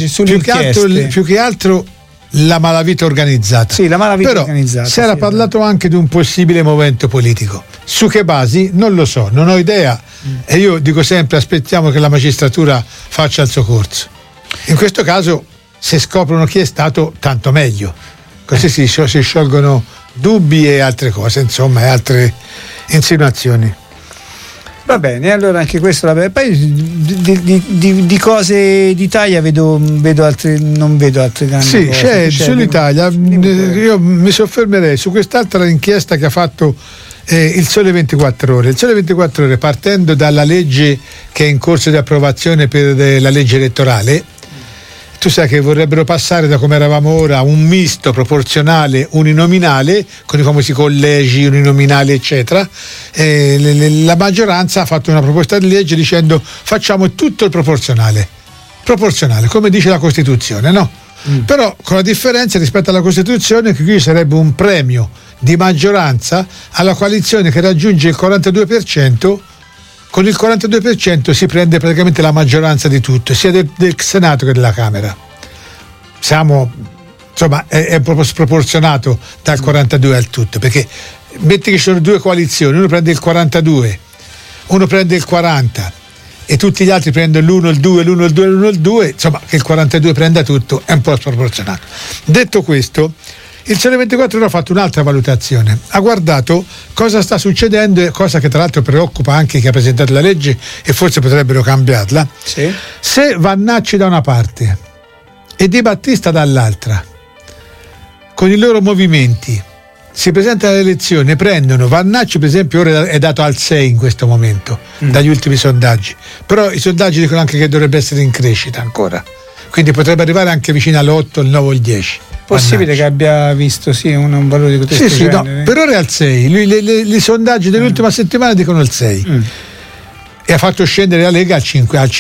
altro la malavita organizzata. Sì, la malavita però organizzata. Si era parlato anche di un possibile movimento politico. Su che basi? Non lo so, non ho idea. E io dico sempre, aspettiamo che la magistratura faccia il suo corso. In questo caso, se scoprono chi è stato, tanto meglio, così si sciolgono dubbi e altre cose, insomma, e altre insinuazioni. Va bene, allora anche questo poi di cose d'Italia non vedo altre grandi cose. Sull'Italia io mi soffermerei su quest'altra inchiesta che ha fatto il Sole 24 Ore. Il Sole 24 Ore, partendo dalla legge che è in corso di approvazione per la legge elettorale, tu sai che vorrebbero passare da come eravamo ora a un misto proporzionale uninominale con i famosi collegi uninominali eccetera. La maggioranza ha fatto una proposta di legge dicendo facciamo tutto il proporzionale come dice la Costituzione, no? Però con la differenza rispetto alla Costituzione che qui sarebbe un premio di maggioranza alla coalizione che raggiunge il 42%. Con il 42% si prende praticamente la maggioranza di tutto, sia del Senato che della Camera. È proprio sproporzionato dal 42 al tutto, perché metti che ci sono 2 coalizioni, uno prende il 42, uno prende il 40 e tutti gli altri prendono l'1, il 2, l'1, il 2, l'1, il 2, insomma che il 42 prenda tutto è un po' sproporzionato. Detto questo, il Sole 24 Ore ha fatto un'altra valutazione, ha guardato cosa sta succedendo, cosa che tra l'altro preoccupa anche chi ha presentato la legge e forse potrebbero cambiarla. Sì. Se Vannacci da una parte e Di Battista dall'altra, con i loro movimenti, si presentano alle elezioni, prendono Vannacci per esempio ora è dato al 6 in questo momento dagli ultimi sondaggi, però i sondaggi dicono anche che dovrebbe essere in crescita ancora, quindi potrebbe arrivare anche vicino all'8, il 9 o il 10. Possibile che abbia visto un valore di questo genere? No, per ora è al 6. I sondaggi dell'ultima settimana dicono il 6. E ha fatto scendere la Lega al 5,4, al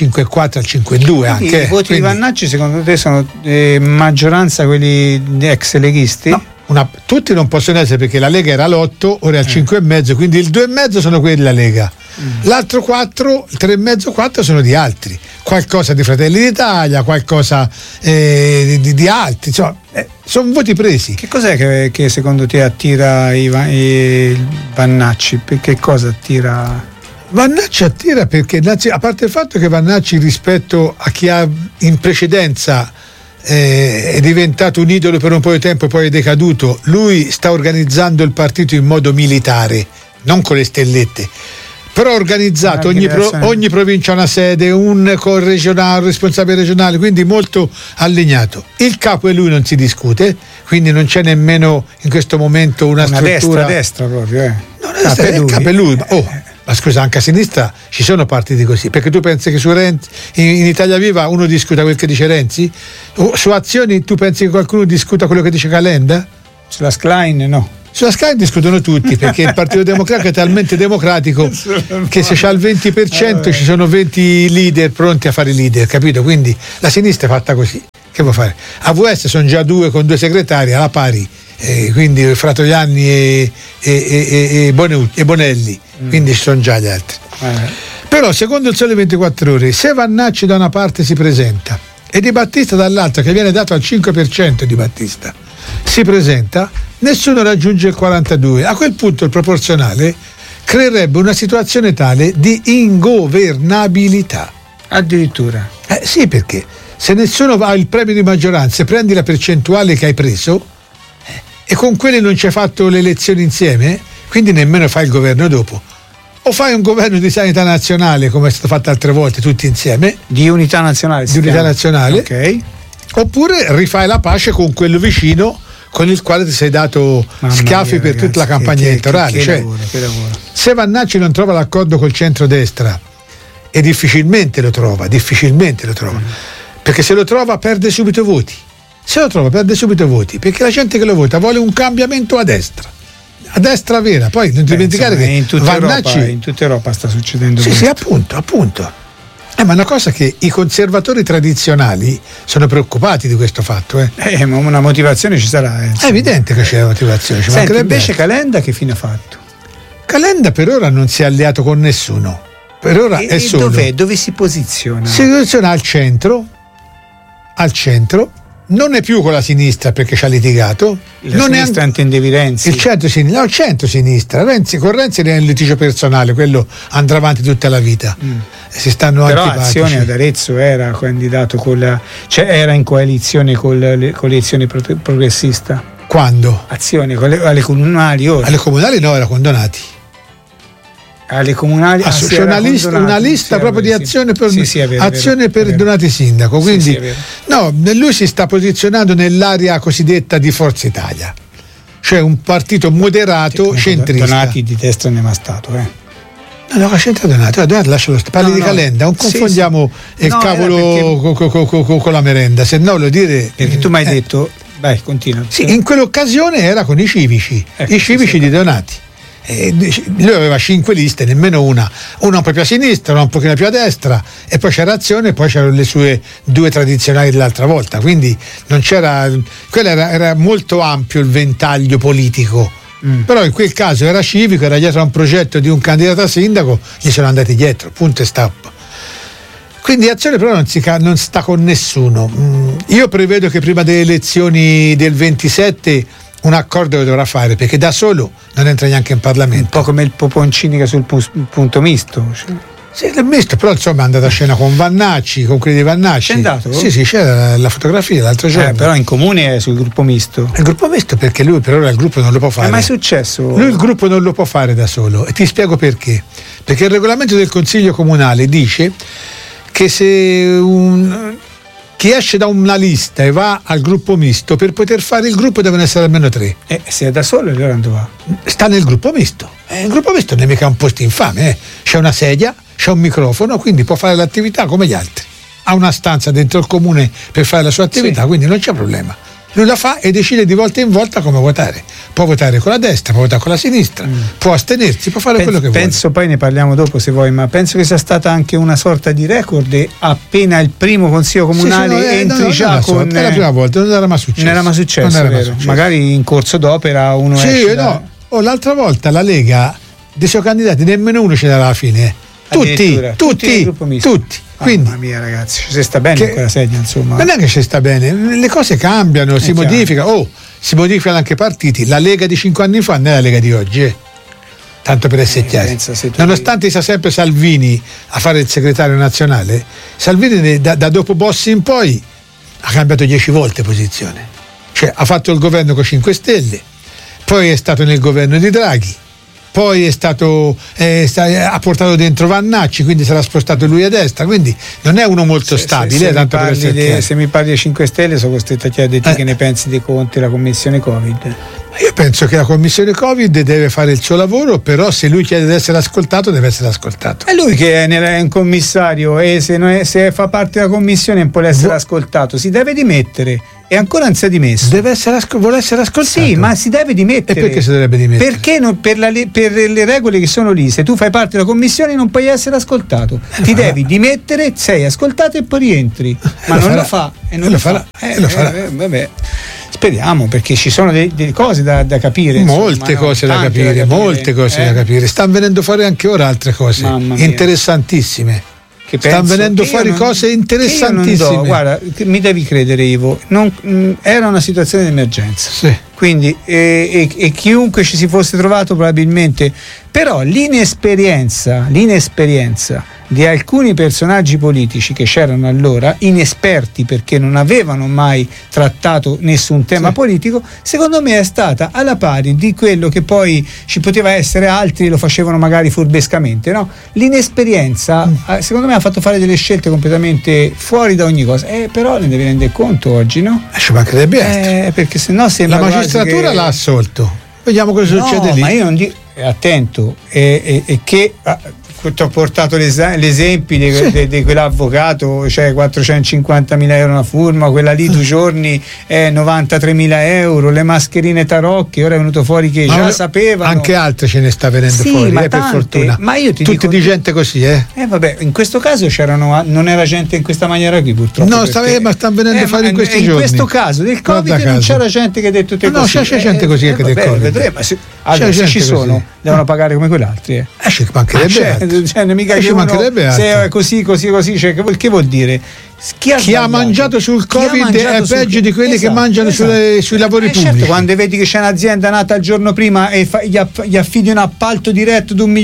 5,2 anche. I voti di Vannacci secondo te sono maggioranza quelli ex leghisti? No, tutti non possono essere perché la Lega era all'8, ora è al 5,5, quindi il 2,5 sono quelli della Lega. L'altro 4, il 3,5, 4 sono di altri. Qualcosa di Fratelli d'Italia, qualcosa di altri, insomma, sono voti presi. Che cos'è che secondo te attira i Vannacci? Che cosa attira? Vannacci attira perché, a parte il fatto che Vannacci rispetto a chi ha in precedenza è diventato un idolo per un po' di tempo e poi è decaduto, lui sta organizzando il partito in modo militare, non con le stellette, però organizzato, ogni provincia ha una sede, un regionale, responsabile regionale, quindi molto allineato. Il capo e lui non si discute, quindi non c'è nemmeno in questo momento una struttura destra proprio no, capo e lui. Ma scusa, anche a sinistra ci sono partiti così, perché tu pensi che su Renzi, in Italia Viva uno discuta quel che dice Renzi? O su Azioni tu pensi che qualcuno discuta quello che dice Calenda? Sulla Schlein no. Sulla scala discutono tutti, perché il Partito Democratico è talmente democratico che se c'ha il 20% ci sono 20 leader pronti a fare leader, capito? Quindi la sinistra è fatta così. Che può fare? A VS sono già 2 con 2 segretari alla pari, quindi Fratoianni e Bonelli, quindi ci sono già gli altri. Però secondo il Sole 24 Ore, se Vannacci da una parte si presenta e Di Battista dall'altra, che viene dato al 5% di Battista, si presenta, nessuno raggiunge il 42%. A quel punto il proporzionale creerebbe una situazione tale di ingovernabilità. Addirittura. Sì, perché se nessuno va il premio di maggioranza e prendi la percentuale che hai preso e con quelli non ci hai fatto le elezioni insieme, quindi nemmeno fai il governo dopo. O fai un governo di sanità nazionale, come è stato fatto altre volte, tutti insieme. Di unità nazionale. Di unità nazionale. Ok. Oppure rifai la pace con quello vicino con il quale ti sei dato schiaffi per tutta la campagna elettorale. Che lavoro. Se Vannacci non trova l'accordo col centrodestra, e difficilmente lo trova, perché se lo trova perde subito voti. Perché la gente che lo vota vuole un cambiamento a destra vera. Poi non dimenticare che in tutta Europa sta succedendo questo. Sì, appunto. Ma una cosa che i conservatori tradizionali sono preoccupati di questo fatto. Ma una motivazione ci sarà. È evidente che c'è la motivazione. Senti, invece Calenda che fine ha fatto? Calenda per ora non si è alleato con nessuno. Per ora è solo. Dove si posiziona? Si posiziona al centro. Non è più con la sinistra perché ci ha litigato. La sinistra intendevi Renzi? Il centro-sinistra. Con Renzi è un litigio personale, quello andrà avanti tutta la vita. Si stanno però antipatici. Azione ad Arezzo era candidato era in coalizione con l'elezione progressista. Quando? Azione alle comunali ora. Alle comunali no, era condonati. Alle comunali c'è una lista proprio di azione per donati sindaco, quindi lui si sta posizionando nell'area cosiddetta di Forza Italia, cioè un partito moderato centrista. Donati di destra ne è mai stato, No, c'entra Donato, lascialo stare. Parli di Calenda, non confondiamo il cavolo con la merenda, se no lo dire. Perché tu mi hai detto, vai, continua. Sì, in quell'occasione era con i civici, di Donati. Lui aveva 5 liste, nemmeno una proprio a sinistra, una un pochino più a destra, e poi c'era Azione e poi c'erano le sue 2 tradizionali dell'altra volta, quindi non c'era, era molto ampio il ventaglio politico. Però in quel caso era civico, era dietro a un progetto di un candidato a sindaco, gli sono andati dietro, punto e stop. Quindi Azione però non sta con nessuno. Io prevedo che prima delle elezioni del 27 un accordo lo dovrà fare, perché da solo non entra neanche in Parlamento. Un po' come il Poponcini che sul punto misto. Sì, il misto, però insomma è andato a scena con Vannacci, con quelli di Vannacci. C'è andato? Sì, c'era la fotografia l'altro giorno. Però in comune è sul gruppo misto. È il gruppo misto perché lui per ora il gruppo non lo può fare. Ma è successo? Lui il gruppo non lo può fare da solo, e ti spiego perché. Perché il regolamento del Consiglio Comunale dice che se chi esce da una lista e va al gruppo misto, per poter fare il gruppo devono essere almeno 3. Se è da solo, allora dove va? Sta nel gruppo misto. Il gruppo misto non è mica un posto infame. C'è una sedia, c'è un microfono, quindi può fare l'attività come gli altri. Ha una stanza dentro il comune per fare la sua attività, quindi non c'è problema. Lui la fa e decide di volta in volta come votare. Può votare con la destra, può votare con la sinistra, può astenersi, può fare quello che vuole. Penso, poi ne parliamo dopo se vuoi, ma penso che sia stata anche una sorta di record. Appena il primo consiglio comunale entri già con. È la prima volta, non era mai successo. Non era mai successo. Magari in corso d'opera uno esce. L'altra volta la Lega dei suoi candidati nemmeno uno ce n'era alla fine. Tutti. Quindi, mamma mia, ragazzi, ci sta bene in quella sedia, insomma. Non è che ci sta bene, le cose cambiano, si modificano. Si modificano anche i partiti. La Lega di 5 anni fa non è la Lega di oggi, tanto per essere chiari. Nonostante sia sempre Salvini a fare il segretario nazionale, Salvini da dopo Bossi in poi ha cambiato 10 volte posizione. Cioè ha fatto il governo con 5 Stelle, poi è stato nel governo di Draghi, poi ha portato dentro Vannacci, quindi sarà spostato lui a destra, quindi non è uno molto stabile. Se mi parli di 5 Stelle sono costretto a chiederti che ne pensi dei conti della commissione Covid. Io penso che la commissione Covid deve fare il suo lavoro, però se lui chiede di essere ascoltato, deve essere ascoltato. È lui che è un commissario e se fa parte della commissione non può essere ascoltato, si deve dimettere. E ancora non si è dimesso. Vuole essere ascoltato? Sì, ma si deve dimettere. E perché si dovrebbe dimettere? Perché per le regole che sono lì, se tu fai parte della commissione non puoi essere ascoltato. Ti devi dimettere, sei ascoltato e poi rientri. Ma non lo fa. E non lo farà. Vabbè. Speriamo, perché ci sono delle cose da capire. Molte cose da capire. Stanno venendo fuori anche ora altre cose interessantissime. Stanno venendo fuori cose interessantissime. Guarda, mi devi credere, Ivo, era una situazione di emergenza. Sì. Quindi e chiunque ci si fosse trovato probabilmente, però l'inesperienza di alcuni personaggi politici che c'erano allora, inesperti perché non avevano mai trattato nessun tema politico, secondo me è stata alla pari di quello che poi ci poteva essere, altri lo facevano magari furbescamente, no? L'inesperienza secondo me ha fatto fare delle scelte completamente fuori da ogni cosa, però ne devi rendere conto oggi, no? Ci mancherebbe altro. Perché sennò sembra la magistratura l'ha assolto. Vediamo cosa succede lì. Ma io non dico, attento, e che ti ho portato l'esempio di quell'avvocato, cioè 450.000 euro una firma, quella lì 2 giorni 93.000 euro, le mascherine tarocche, ora è venuto fuori che già sapevano. Anche altre ce ne sta venendo fuori, ma per fortuna. Ma io ti tutti dico, di gente così, vabbè, in questo caso non era gente in questa maniera qui, purtroppo. No, ma stanno venendo fuori in questi giorni. In questo caso del Covid non c'era gente che ha detto te così. No, c'è gente così che del Covid. Vedremo, allora, se ci sono, devono pagare come quell'altri. Ci mancherebbe mica ci mancherebbe altro. Se è così, cioè, che vuol dire? Chi ha mangiato sul Covid è peggio di quelli che mangiano sui lavori pubblici. Certo, quando vedi che c'è un'azienda nata il giorno prima e gli affidi un appalto diretto di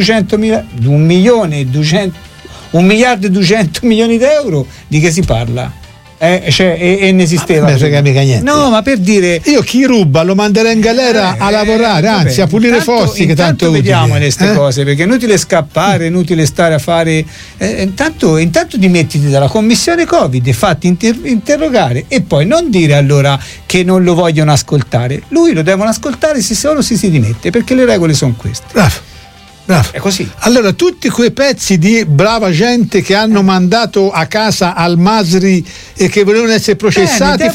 1 miliardo e 200 milioni di euro, di che si parla? E ne esisteva. Non mi frega mica niente. No, ma per dire, io chi ruba lo manderei in galera a lavorare, anzi a pulire fossi, che tanto vediamo queste cose, perché è inutile scappare, è inutile stare a fare intanto dimettiti dalla commissione Covid e fatti interrogare, e poi non dire allora che non lo vogliono ascoltare. Lui lo devono ascoltare se solo si dimette, perché le regole sono queste. Bravo. È così. Allora, tutti quei pezzi di brava gente che hanno mandato a casa al Masri e che volevano essere processati,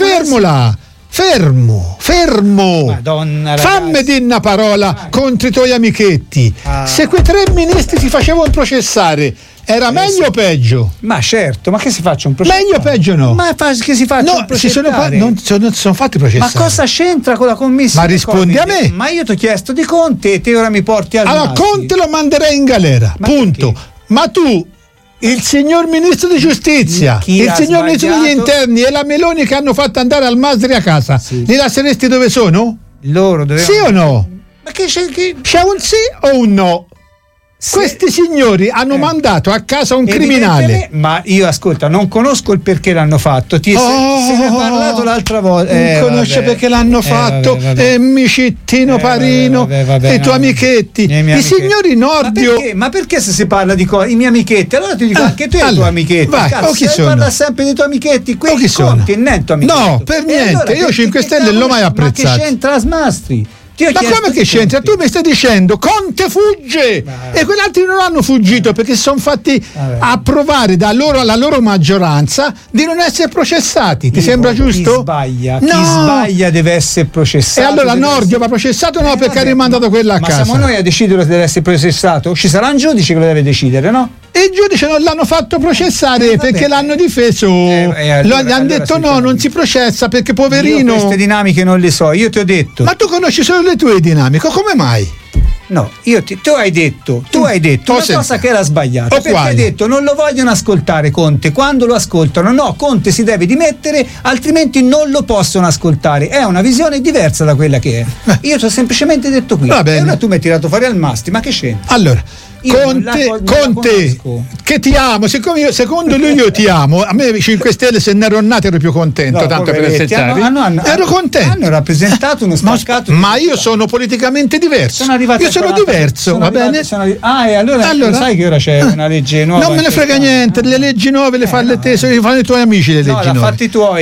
fermo. Madonna, fammi dire una parola contro i tuoi amichetti. Se quei 3 ministri si facevano processare, era meglio o peggio? Ma certo, ma che si faccia un processo? Meglio o peggio no? Ma che si faccia un processo? Non sono fatti processare. Ma cosa c'entra con la commissione? Ma rispondi a me. Ma io ti ho chiesto di Conte e te ora mi porti al Allora Conte lo manderei in galera, punto. Perché? Ma tu, il signor ministro di giustizia, il signor ministro degli interni e la Meloni che hanno fatto andare al Masri a casa, li lasceresti dove sono? Loro dovevano... Sì o no? Ma che c'è un sì o un no? Questi signori hanno mandato a casa un criminale. Ma io ascolta, non conosco il perché l'hanno fatto. Se ne è parlato l'altra volta. Non conosce perché l'hanno fatto. Micittino Parino e i tuoi amichetti. I signori Nordio. Ma perché se si parla di i miei amichetti? Allora ti dico anche tu e i tuoi amichetti. Chi sono? Parla sempre dei tuoi amichetti. Chi sono? No, per niente. Io 5 Stelle non l'ho mai apprezzato. Ma che c'entra Smastri? Ma come che c'entra? Tu mi stai dicendo Conte fugge e quegli altri non hanno fuggito perché si sono fatti approvare alla loro maggioranza di non essere processati. Ti sembra giusto? Chi sbaglia deve essere processato. E allora Nordio va processato o no perché ha rimandato quella a casa? Ma siamo noi a decidere se deve essere processato? Ci sarà un giudice che lo deve decidere, no? E il giudice non l'hanno fatto processare perché l'hanno difeso. Gli hanno detto no, non si processa perché poverino. Io queste dinamiche non le so, io ti ho detto. Ma tu conosci solo le tue dinamiche, come mai? No, tu hai detto una cosa che era sbagliata, perché hai detto non lo vogliono ascoltare Conte, quando lo ascoltano no, Conte si deve dimettere altrimenti non lo possono ascoltare, è una visione diversa da quella che è. Io ti ho semplicemente detto qui, e ora tu mi hai tirato fuori al masti, ma che c'entra? Allora Conte, che ti amo, secondo lui io ti amo, a me 5 Stelle se ne ero nato ero più contento, tanto per essere chiari, ero contento, hanno rappresentato uno spaccato, ma io sono politicamente diverso, io sono diverso, va bene? E allora sai che ora c'è una legge nuova, non me ne frega niente, le leggi nuove le fanno i tuoi amici, le leggi nuove l'ha fatti i tuoi.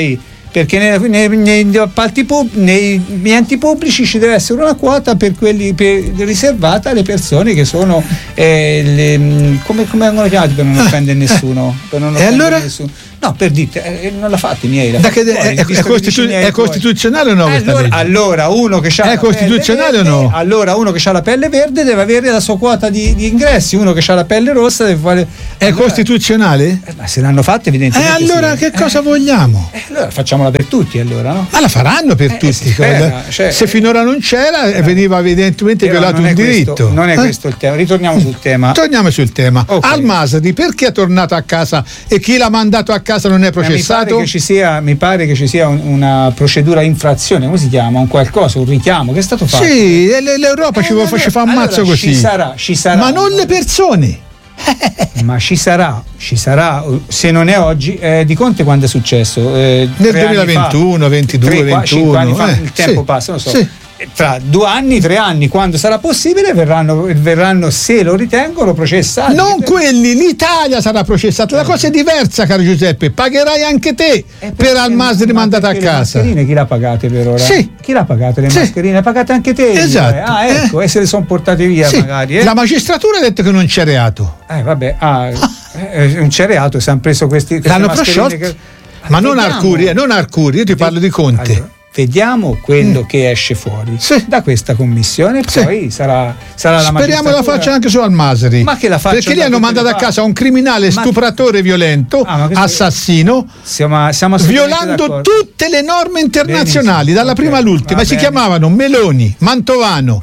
perché negli appalti nei enti pubblici ci deve essere una quota per quelli riservata alle persone che sono come vengono chiamati per non offendere nessuno, per non offendere allora? nessuno. No, per dite, non la fate i miei. È costituzionale o no? Allora uno che ha è costituzionale verde, o no? Allora uno che ha la pelle verde deve avere la sua quota di ingressi, uno che ha la pelle rossa deve fare. È costituzionale? Ma se l'hanno fatto evidentemente. Allora sì. Che cosa vogliamo? Allora facciamola per tutti, allora, no? Ma la faranno per tutti. Spera, se finora non c'era, veniva evidentemente violato un diritto. Non è questo il tema. Ritorniamo sul tema. Torniamo sul tema. Okay. Al-Masri perché è tornato a casa e chi l'ha mandato a casa non è processato? Mi pare che ci sia una procedura infrazione, come si chiama? Un qualcosa, un richiamo che è stato fatto. Sì, l'Europa ci fa un mazzo così. Ci sarà. Ma non le persone. Ma ci sarà, se non è oggi, di Conte quando è successo? Nel 2021, 22, 21. 5 anni fa, il tempo passa, non so. Sì. Tra 2 anni, 3 anni, quando sarà possibile, verranno, se lo ritengono, processati. Non quelli, l'Italia sarà processata. La cosa è diversa, caro Giuseppe. Pagherai anche te per Al-Masri mandato a casa. Le mascherine chi l'ha pagate per ora? Sì. Chi l'ha pagate le mascherine? Le pagate anche te? Esatto. Ecco, e se le sono portate via magari. La magistratura ha detto che non c'è reato. Vabbè, non c'è reato, si hanno preso questi. L'hanno prosciolto. Ma non Arcuri, io ti parlo di Conte. Allora, vediamo quello che esce fuori da questa commissione, poi sarà la magistratura. Speriamo la faccia anche su Al-Masri. Ma che la faccia? Perché lì hanno mandato a casa un criminale stupratore violento, assassino, siamo violando tutte le norme internazionali, dalla prima all'ultima. Si chiamavano Meloni, Mantovano,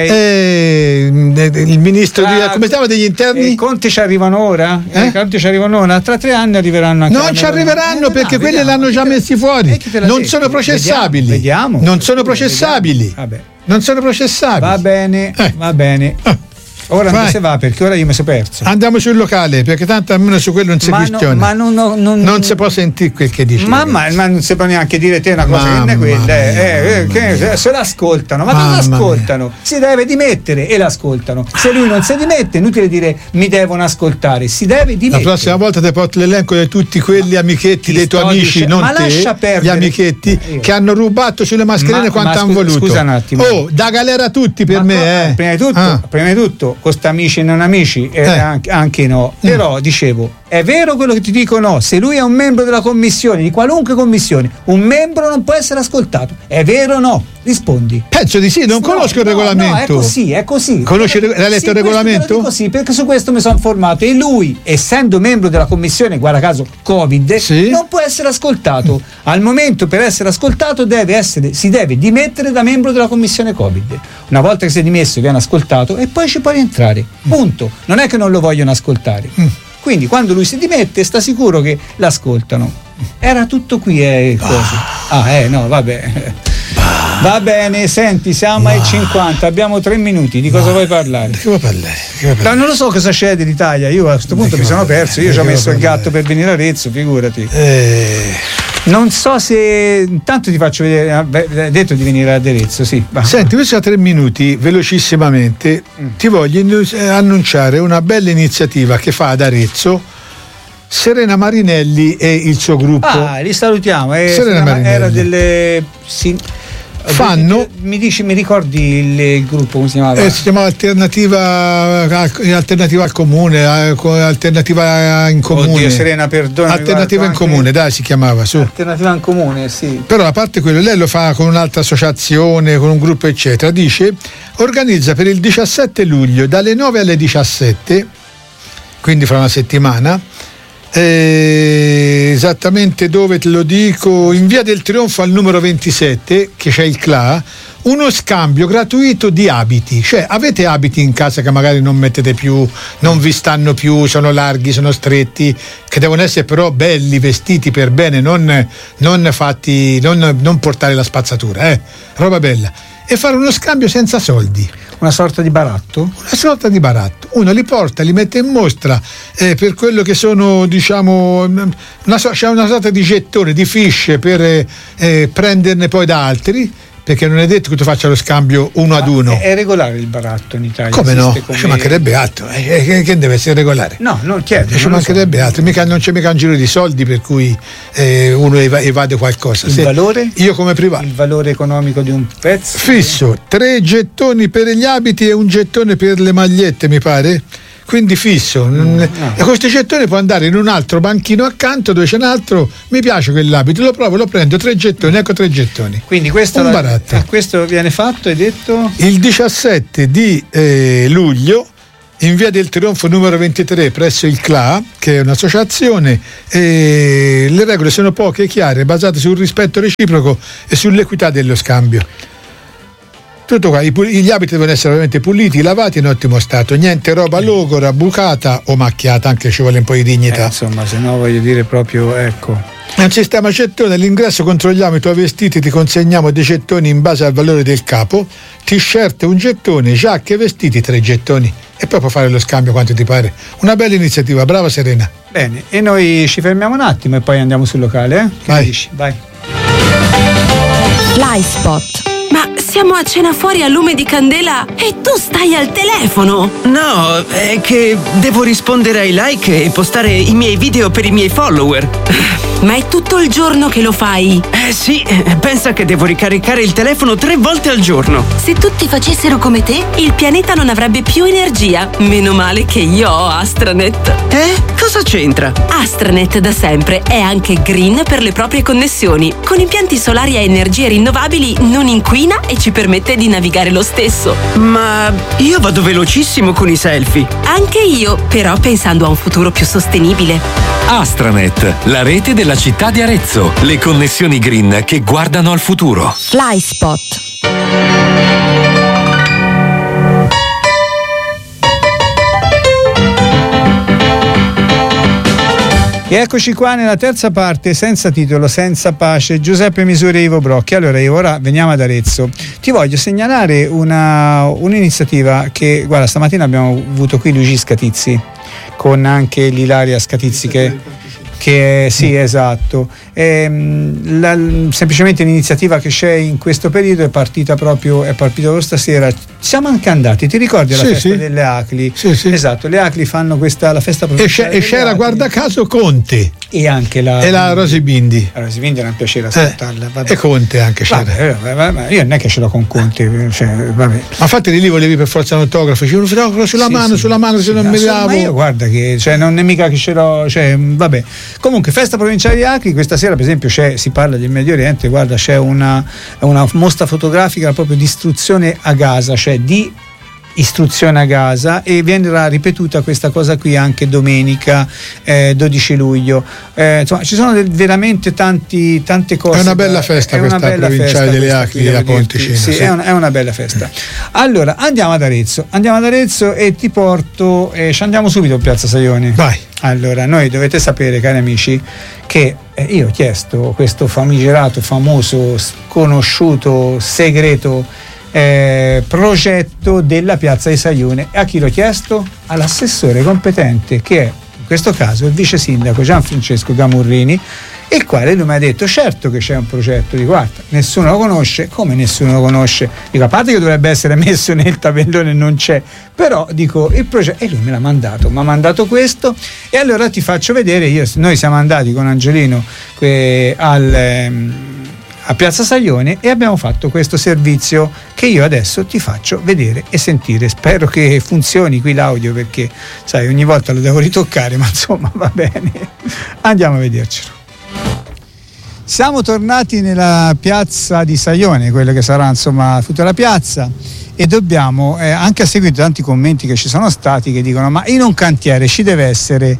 il ministro come stava degli interni? Conte ci arrivano ora? Conte ci arrivano ora? Tra 3 anni arriveranno anche. Non ci arriveranno perché quelli l'hanno già messi fuori. Non sono processabili. Vediamo. Non sono processabili. Vabbè. Non sono processabili. Va bene. Ora dove si va? Perché ora io mi sono perso. Andiamo sul locale, perché tanto almeno su quello non si questiona. Ma non si può sentire quel che dice. Ma non si può neanche dire te una cosa che non è quella. Se l'ascoltano, ma cosa ascoltano? Si deve dimettere e l'ascoltano. Se lui non si dimette, è inutile dire mi devono ascoltare. Si deve dimettere. La prossima volta ti porto l'elenco di tutti quelli amichetti dei tuoi amici, non te, gli amichetti che hanno rubato sulle mascherine quanto hanno voluto. Scusa un attimo. Da galera tutti per me. Prima di tutto con amici e non amici anche no, però dicevo, è vero quello che ti dico? No, se lui è un membro della commissione, di qualunque commissione, un membro non può essere ascoltato, è vero o no? Rispondi. Penso di sì, non conosco il regolamento. No, è così. L'hai letto il regolamento? Sì, perché su questo mi sono informato e lui, essendo membro della commissione, guarda caso Covid, non può essere ascoltato. Al momento per essere ascoltato si deve dimettere da membro della commissione Covid. Una volta che si è dimesso viene ascoltato e poi ci può rientrare. Punto. Non è che non lo vogliono ascoltare. Quindi quando lui si dimette sta sicuro che l'ascoltano. Era tutto qui no, vabbè. Va bene, senti, siamo ai 50, abbiamo 3 minuti, di cosa vuoi parlare? Che vuoi parlare? Non lo so cosa c'è dell'Italia, io a questo punto mi sono perso, io ci ho messo il gatto per venire a Arezzo, figurati. Non so se intanto ti faccio vedere, hai detto di venire ad Arezzo, sì. Senti, questi 3 minuti, velocissimamente, ti voglio annunciare una bella iniziativa che fa ad Arezzo Serena Marinelli e il suo gruppo. Li salutiamo. Serena Marinelli. Era delle fanno. Mi ricordi il gruppo come si chiamava? Si chiamava Alternativa al Comune, Alternativa in Comune. Oddio, Serena, perdona. Alternativa in Comune, si chiamava su. Alternativa in Comune, sì. Però a parte quello, lei lo fa con un'altra associazione, con un gruppo eccetera. Dice, organizza per il 17 luglio dalle 9 alle 17, quindi fra una settimana. Esattamente dove te lo dico, in via del Trionfo al numero 27 che c'è il CLA, uno scambio gratuito di abiti, cioè avete abiti in casa che magari non mettete più, non vi stanno più, sono larghi, sono stretti, che devono essere però belli, vestiti per bene, non fatti, non portare la spazzatura, roba bella, e fare uno scambio senza soldi. Una sorta di baratto? Una sorta di baratto. Uno li porta, li mette in mostra per quello che sono, diciamo, c'è una sorta di gettone, di fiche per prenderne poi da altri, perché non è detto che tu faccia lo scambio uno ad uno. È regolare il baratto in Italia? Come no? Ci mancherebbe altro, che deve essere regolare. No, non chiedo. Ci mancherebbe altro, non c'è mica un giro di soldi per cui uno evade qualcosa. Il valore? Io come privato. Il valore economico di un pezzo? Fisso, 3 gettoni per gli abiti e 1 gettone per le magliette, mi pare. Quindi fisso. E questi gettoni può andare in un altro banchino accanto dove c'è un altro. Mi piace quell'abito, lo provo, lo prendo, 3 gettoni, ecco 3 gettoni. Quindi questo viene fatto, hai detto? Il 17 di luglio in via del Trionfo numero 23 presso il CLA, che è un'associazione, e le regole sono poche e chiare, basate sul rispetto reciproco e sull'equità dello scambio. Tutto qua, gli abiti devono essere ovviamente puliti, lavati in ottimo stato, niente roba logora, bucata o macchiata, anche ci vuole un po' di dignità. Insomma, se no voglio dire proprio, ecco. È un sistema gettone, all'ingresso controlliamo i tuoi vestiti, ti consegniamo dei gettoni in base al valore del capo, t-shirt 1 gettone, giacche e vestiti 3 gettoni e poi puoi fare lo scambio quanto ti pare. Una bella iniziativa, brava Serena. Bene, e noi ci fermiamo un attimo e poi andiamo sul locale, eh? Che dici? Vai. Flyspot. Ma siamo a cena fuori a lume di candela e tu stai al telefono! No, è che devo rispondere ai like e postare i miei video per i miei follower. Ma è tutto il giorno che lo fai! Sì, pensa che devo ricaricare il telefono 3 volte al giorno. Se tutti facessero come te, il pianeta non avrebbe più energia. Meno male che io ho Astranet. Cosa c'entra? Astranet da sempre è anche green per le proprie connessioni. Con impianti solari a energie rinnovabili non inquina e ci permette di navigare lo stesso. Ma io vado velocissimo con i selfie. Anche io, però pensando a un futuro più sostenibile. Astranet, la rete della città di Arezzo. Le connessioni green che guardano al futuro. Flyspot. E eccoci qua nella terza parte, senza titolo, senza pace, Giuseppe Misuri e Ivo Brocchi. Allora Ivo, ora veniamo ad Arezzo. Ti voglio segnalare un'iniziativa che, guarda, stamattina abbiamo avuto qui Luigi Scatizzi con anche l'Ilaria Scatizzi che sì, esatto. Semplicemente l'iniziativa che c'è in questo periodo è partita proprio stasera. Siamo anche andati, ti ricordi la festa delle Acli? Sì. Esatto, le Acli fanno la festa provinciale. E c'era, guarda caso, Conte e anche la Rosi Bindi. La Rosi Bindi era un piacere ascoltarla. E Conte anche c'era. Vabbè, io non è che ce l'ho con Conte, vabbè. Ma infatti lì volevi per forza un autografo, c'è un fotografo sulla mano se non mi davo. Ma io guarda che non è mica che ce l'ho, vabbè. Comunque, festa provinciale di Acri, questa sera per esempio si parla del Medio Oriente, guarda, c'è una mostra fotografica proprio di istruzione a Gaza, cioè di istruzione a Gaza, e verrà ripetuta questa cosa qui anche domenica 12 luglio. Insomma, ci sono veramente tante cose. È una bella festa questa provinciale delle Acri della Ponticina. Sì, è una bella festa. Allora andiamo ad Arezzo e ti porto, ci andiamo subito a Piazza Saione. Vai. Allora, noi dovete sapere, cari amici, che io ho chiesto questo famigerato, famoso, sconosciuto, segreto progetto della Piazza di Saione. E a chi l'ho chiesto? All'assessore competente, che è in questo caso il vice sindaco Gianfrancesco Gamurrini, il quale lui mi ha detto: certo che c'è un progetto. Dico, guarda, nessuno lo conosce. Come nessuno lo conosce? Dico, a parte che dovrebbe essere messo nel tabellone, non c'è, però dico il progetto, e lui mi ha mandato questo, e allora ti faccio vedere. Noi siamo andati con Angelino a Piazza Saione e abbiamo fatto questo servizio che io adesso ti faccio vedere e sentire. Spero che funzioni qui l'audio, perché sai, ogni volta lo devo ritoccare, ma insomma va bene. Andiamo a vedercelo. Siamo tornati nella Piazza di Saione, quello che sarà insomma tutta la piazza, e dobbiamo, anche a seguito di tanti commenti che ci sono stati, che dicono: ma in un cantiere ci deve essere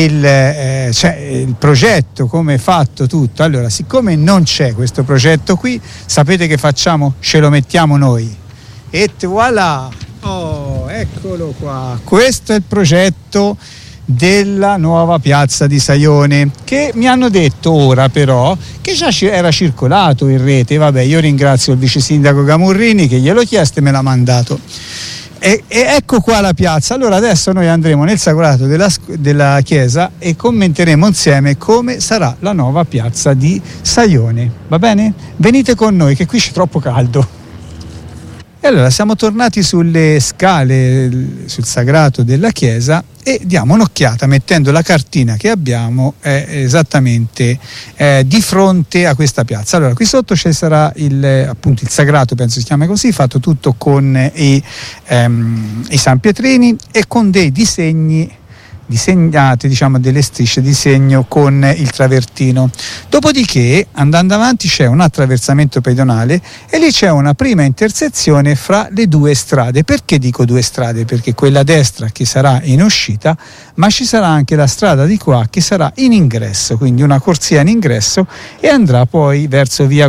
il progetto, come è fatto tutto. Allora, siccome non c'è questo progetto qui, sapete che facciamo? Ce lo mettiamo noi. E voilà! Oh, eccolo qua! Questo è il progetto della nuova Piazza di Saione, che mi hanno detto ora però che già era circolato in rete. Vabbè, io ringrazio il vice sindaco Gamurrini che gliel'ho chiesto e me l'ha mandato. E ecco qua la piazza. Allora adesso noi andremo nel sacrato della chiesa e commenteremo insieme come sarà la nuova piazza di Saione. Va bene? Venite con noi che qui c'è troppo caldo. E allora siamo tornati sulle scale, sul sagrato della chiesa, e diamo un'occhiata mettendo la cartina che abbiamo esattamente di fronte a questa piazza. Allora qui sotto ci sarà appunto il sagrato, penso si chiama così, fatto tutto con i San Pietrini e con dei disegnate, diciamo, delle strisce di segno con il travertino. Dopodiché, andando avanti, c'è un attraversamento pedonale e lì c'è una prima intersezione fra le due strade. Perché dico due strade? Perché quella a destra che sarà in uscita, ma ci sarà anche la strada di qua che sarà in ingresso, quindi una corsia in ingresso, e andrà poi verso via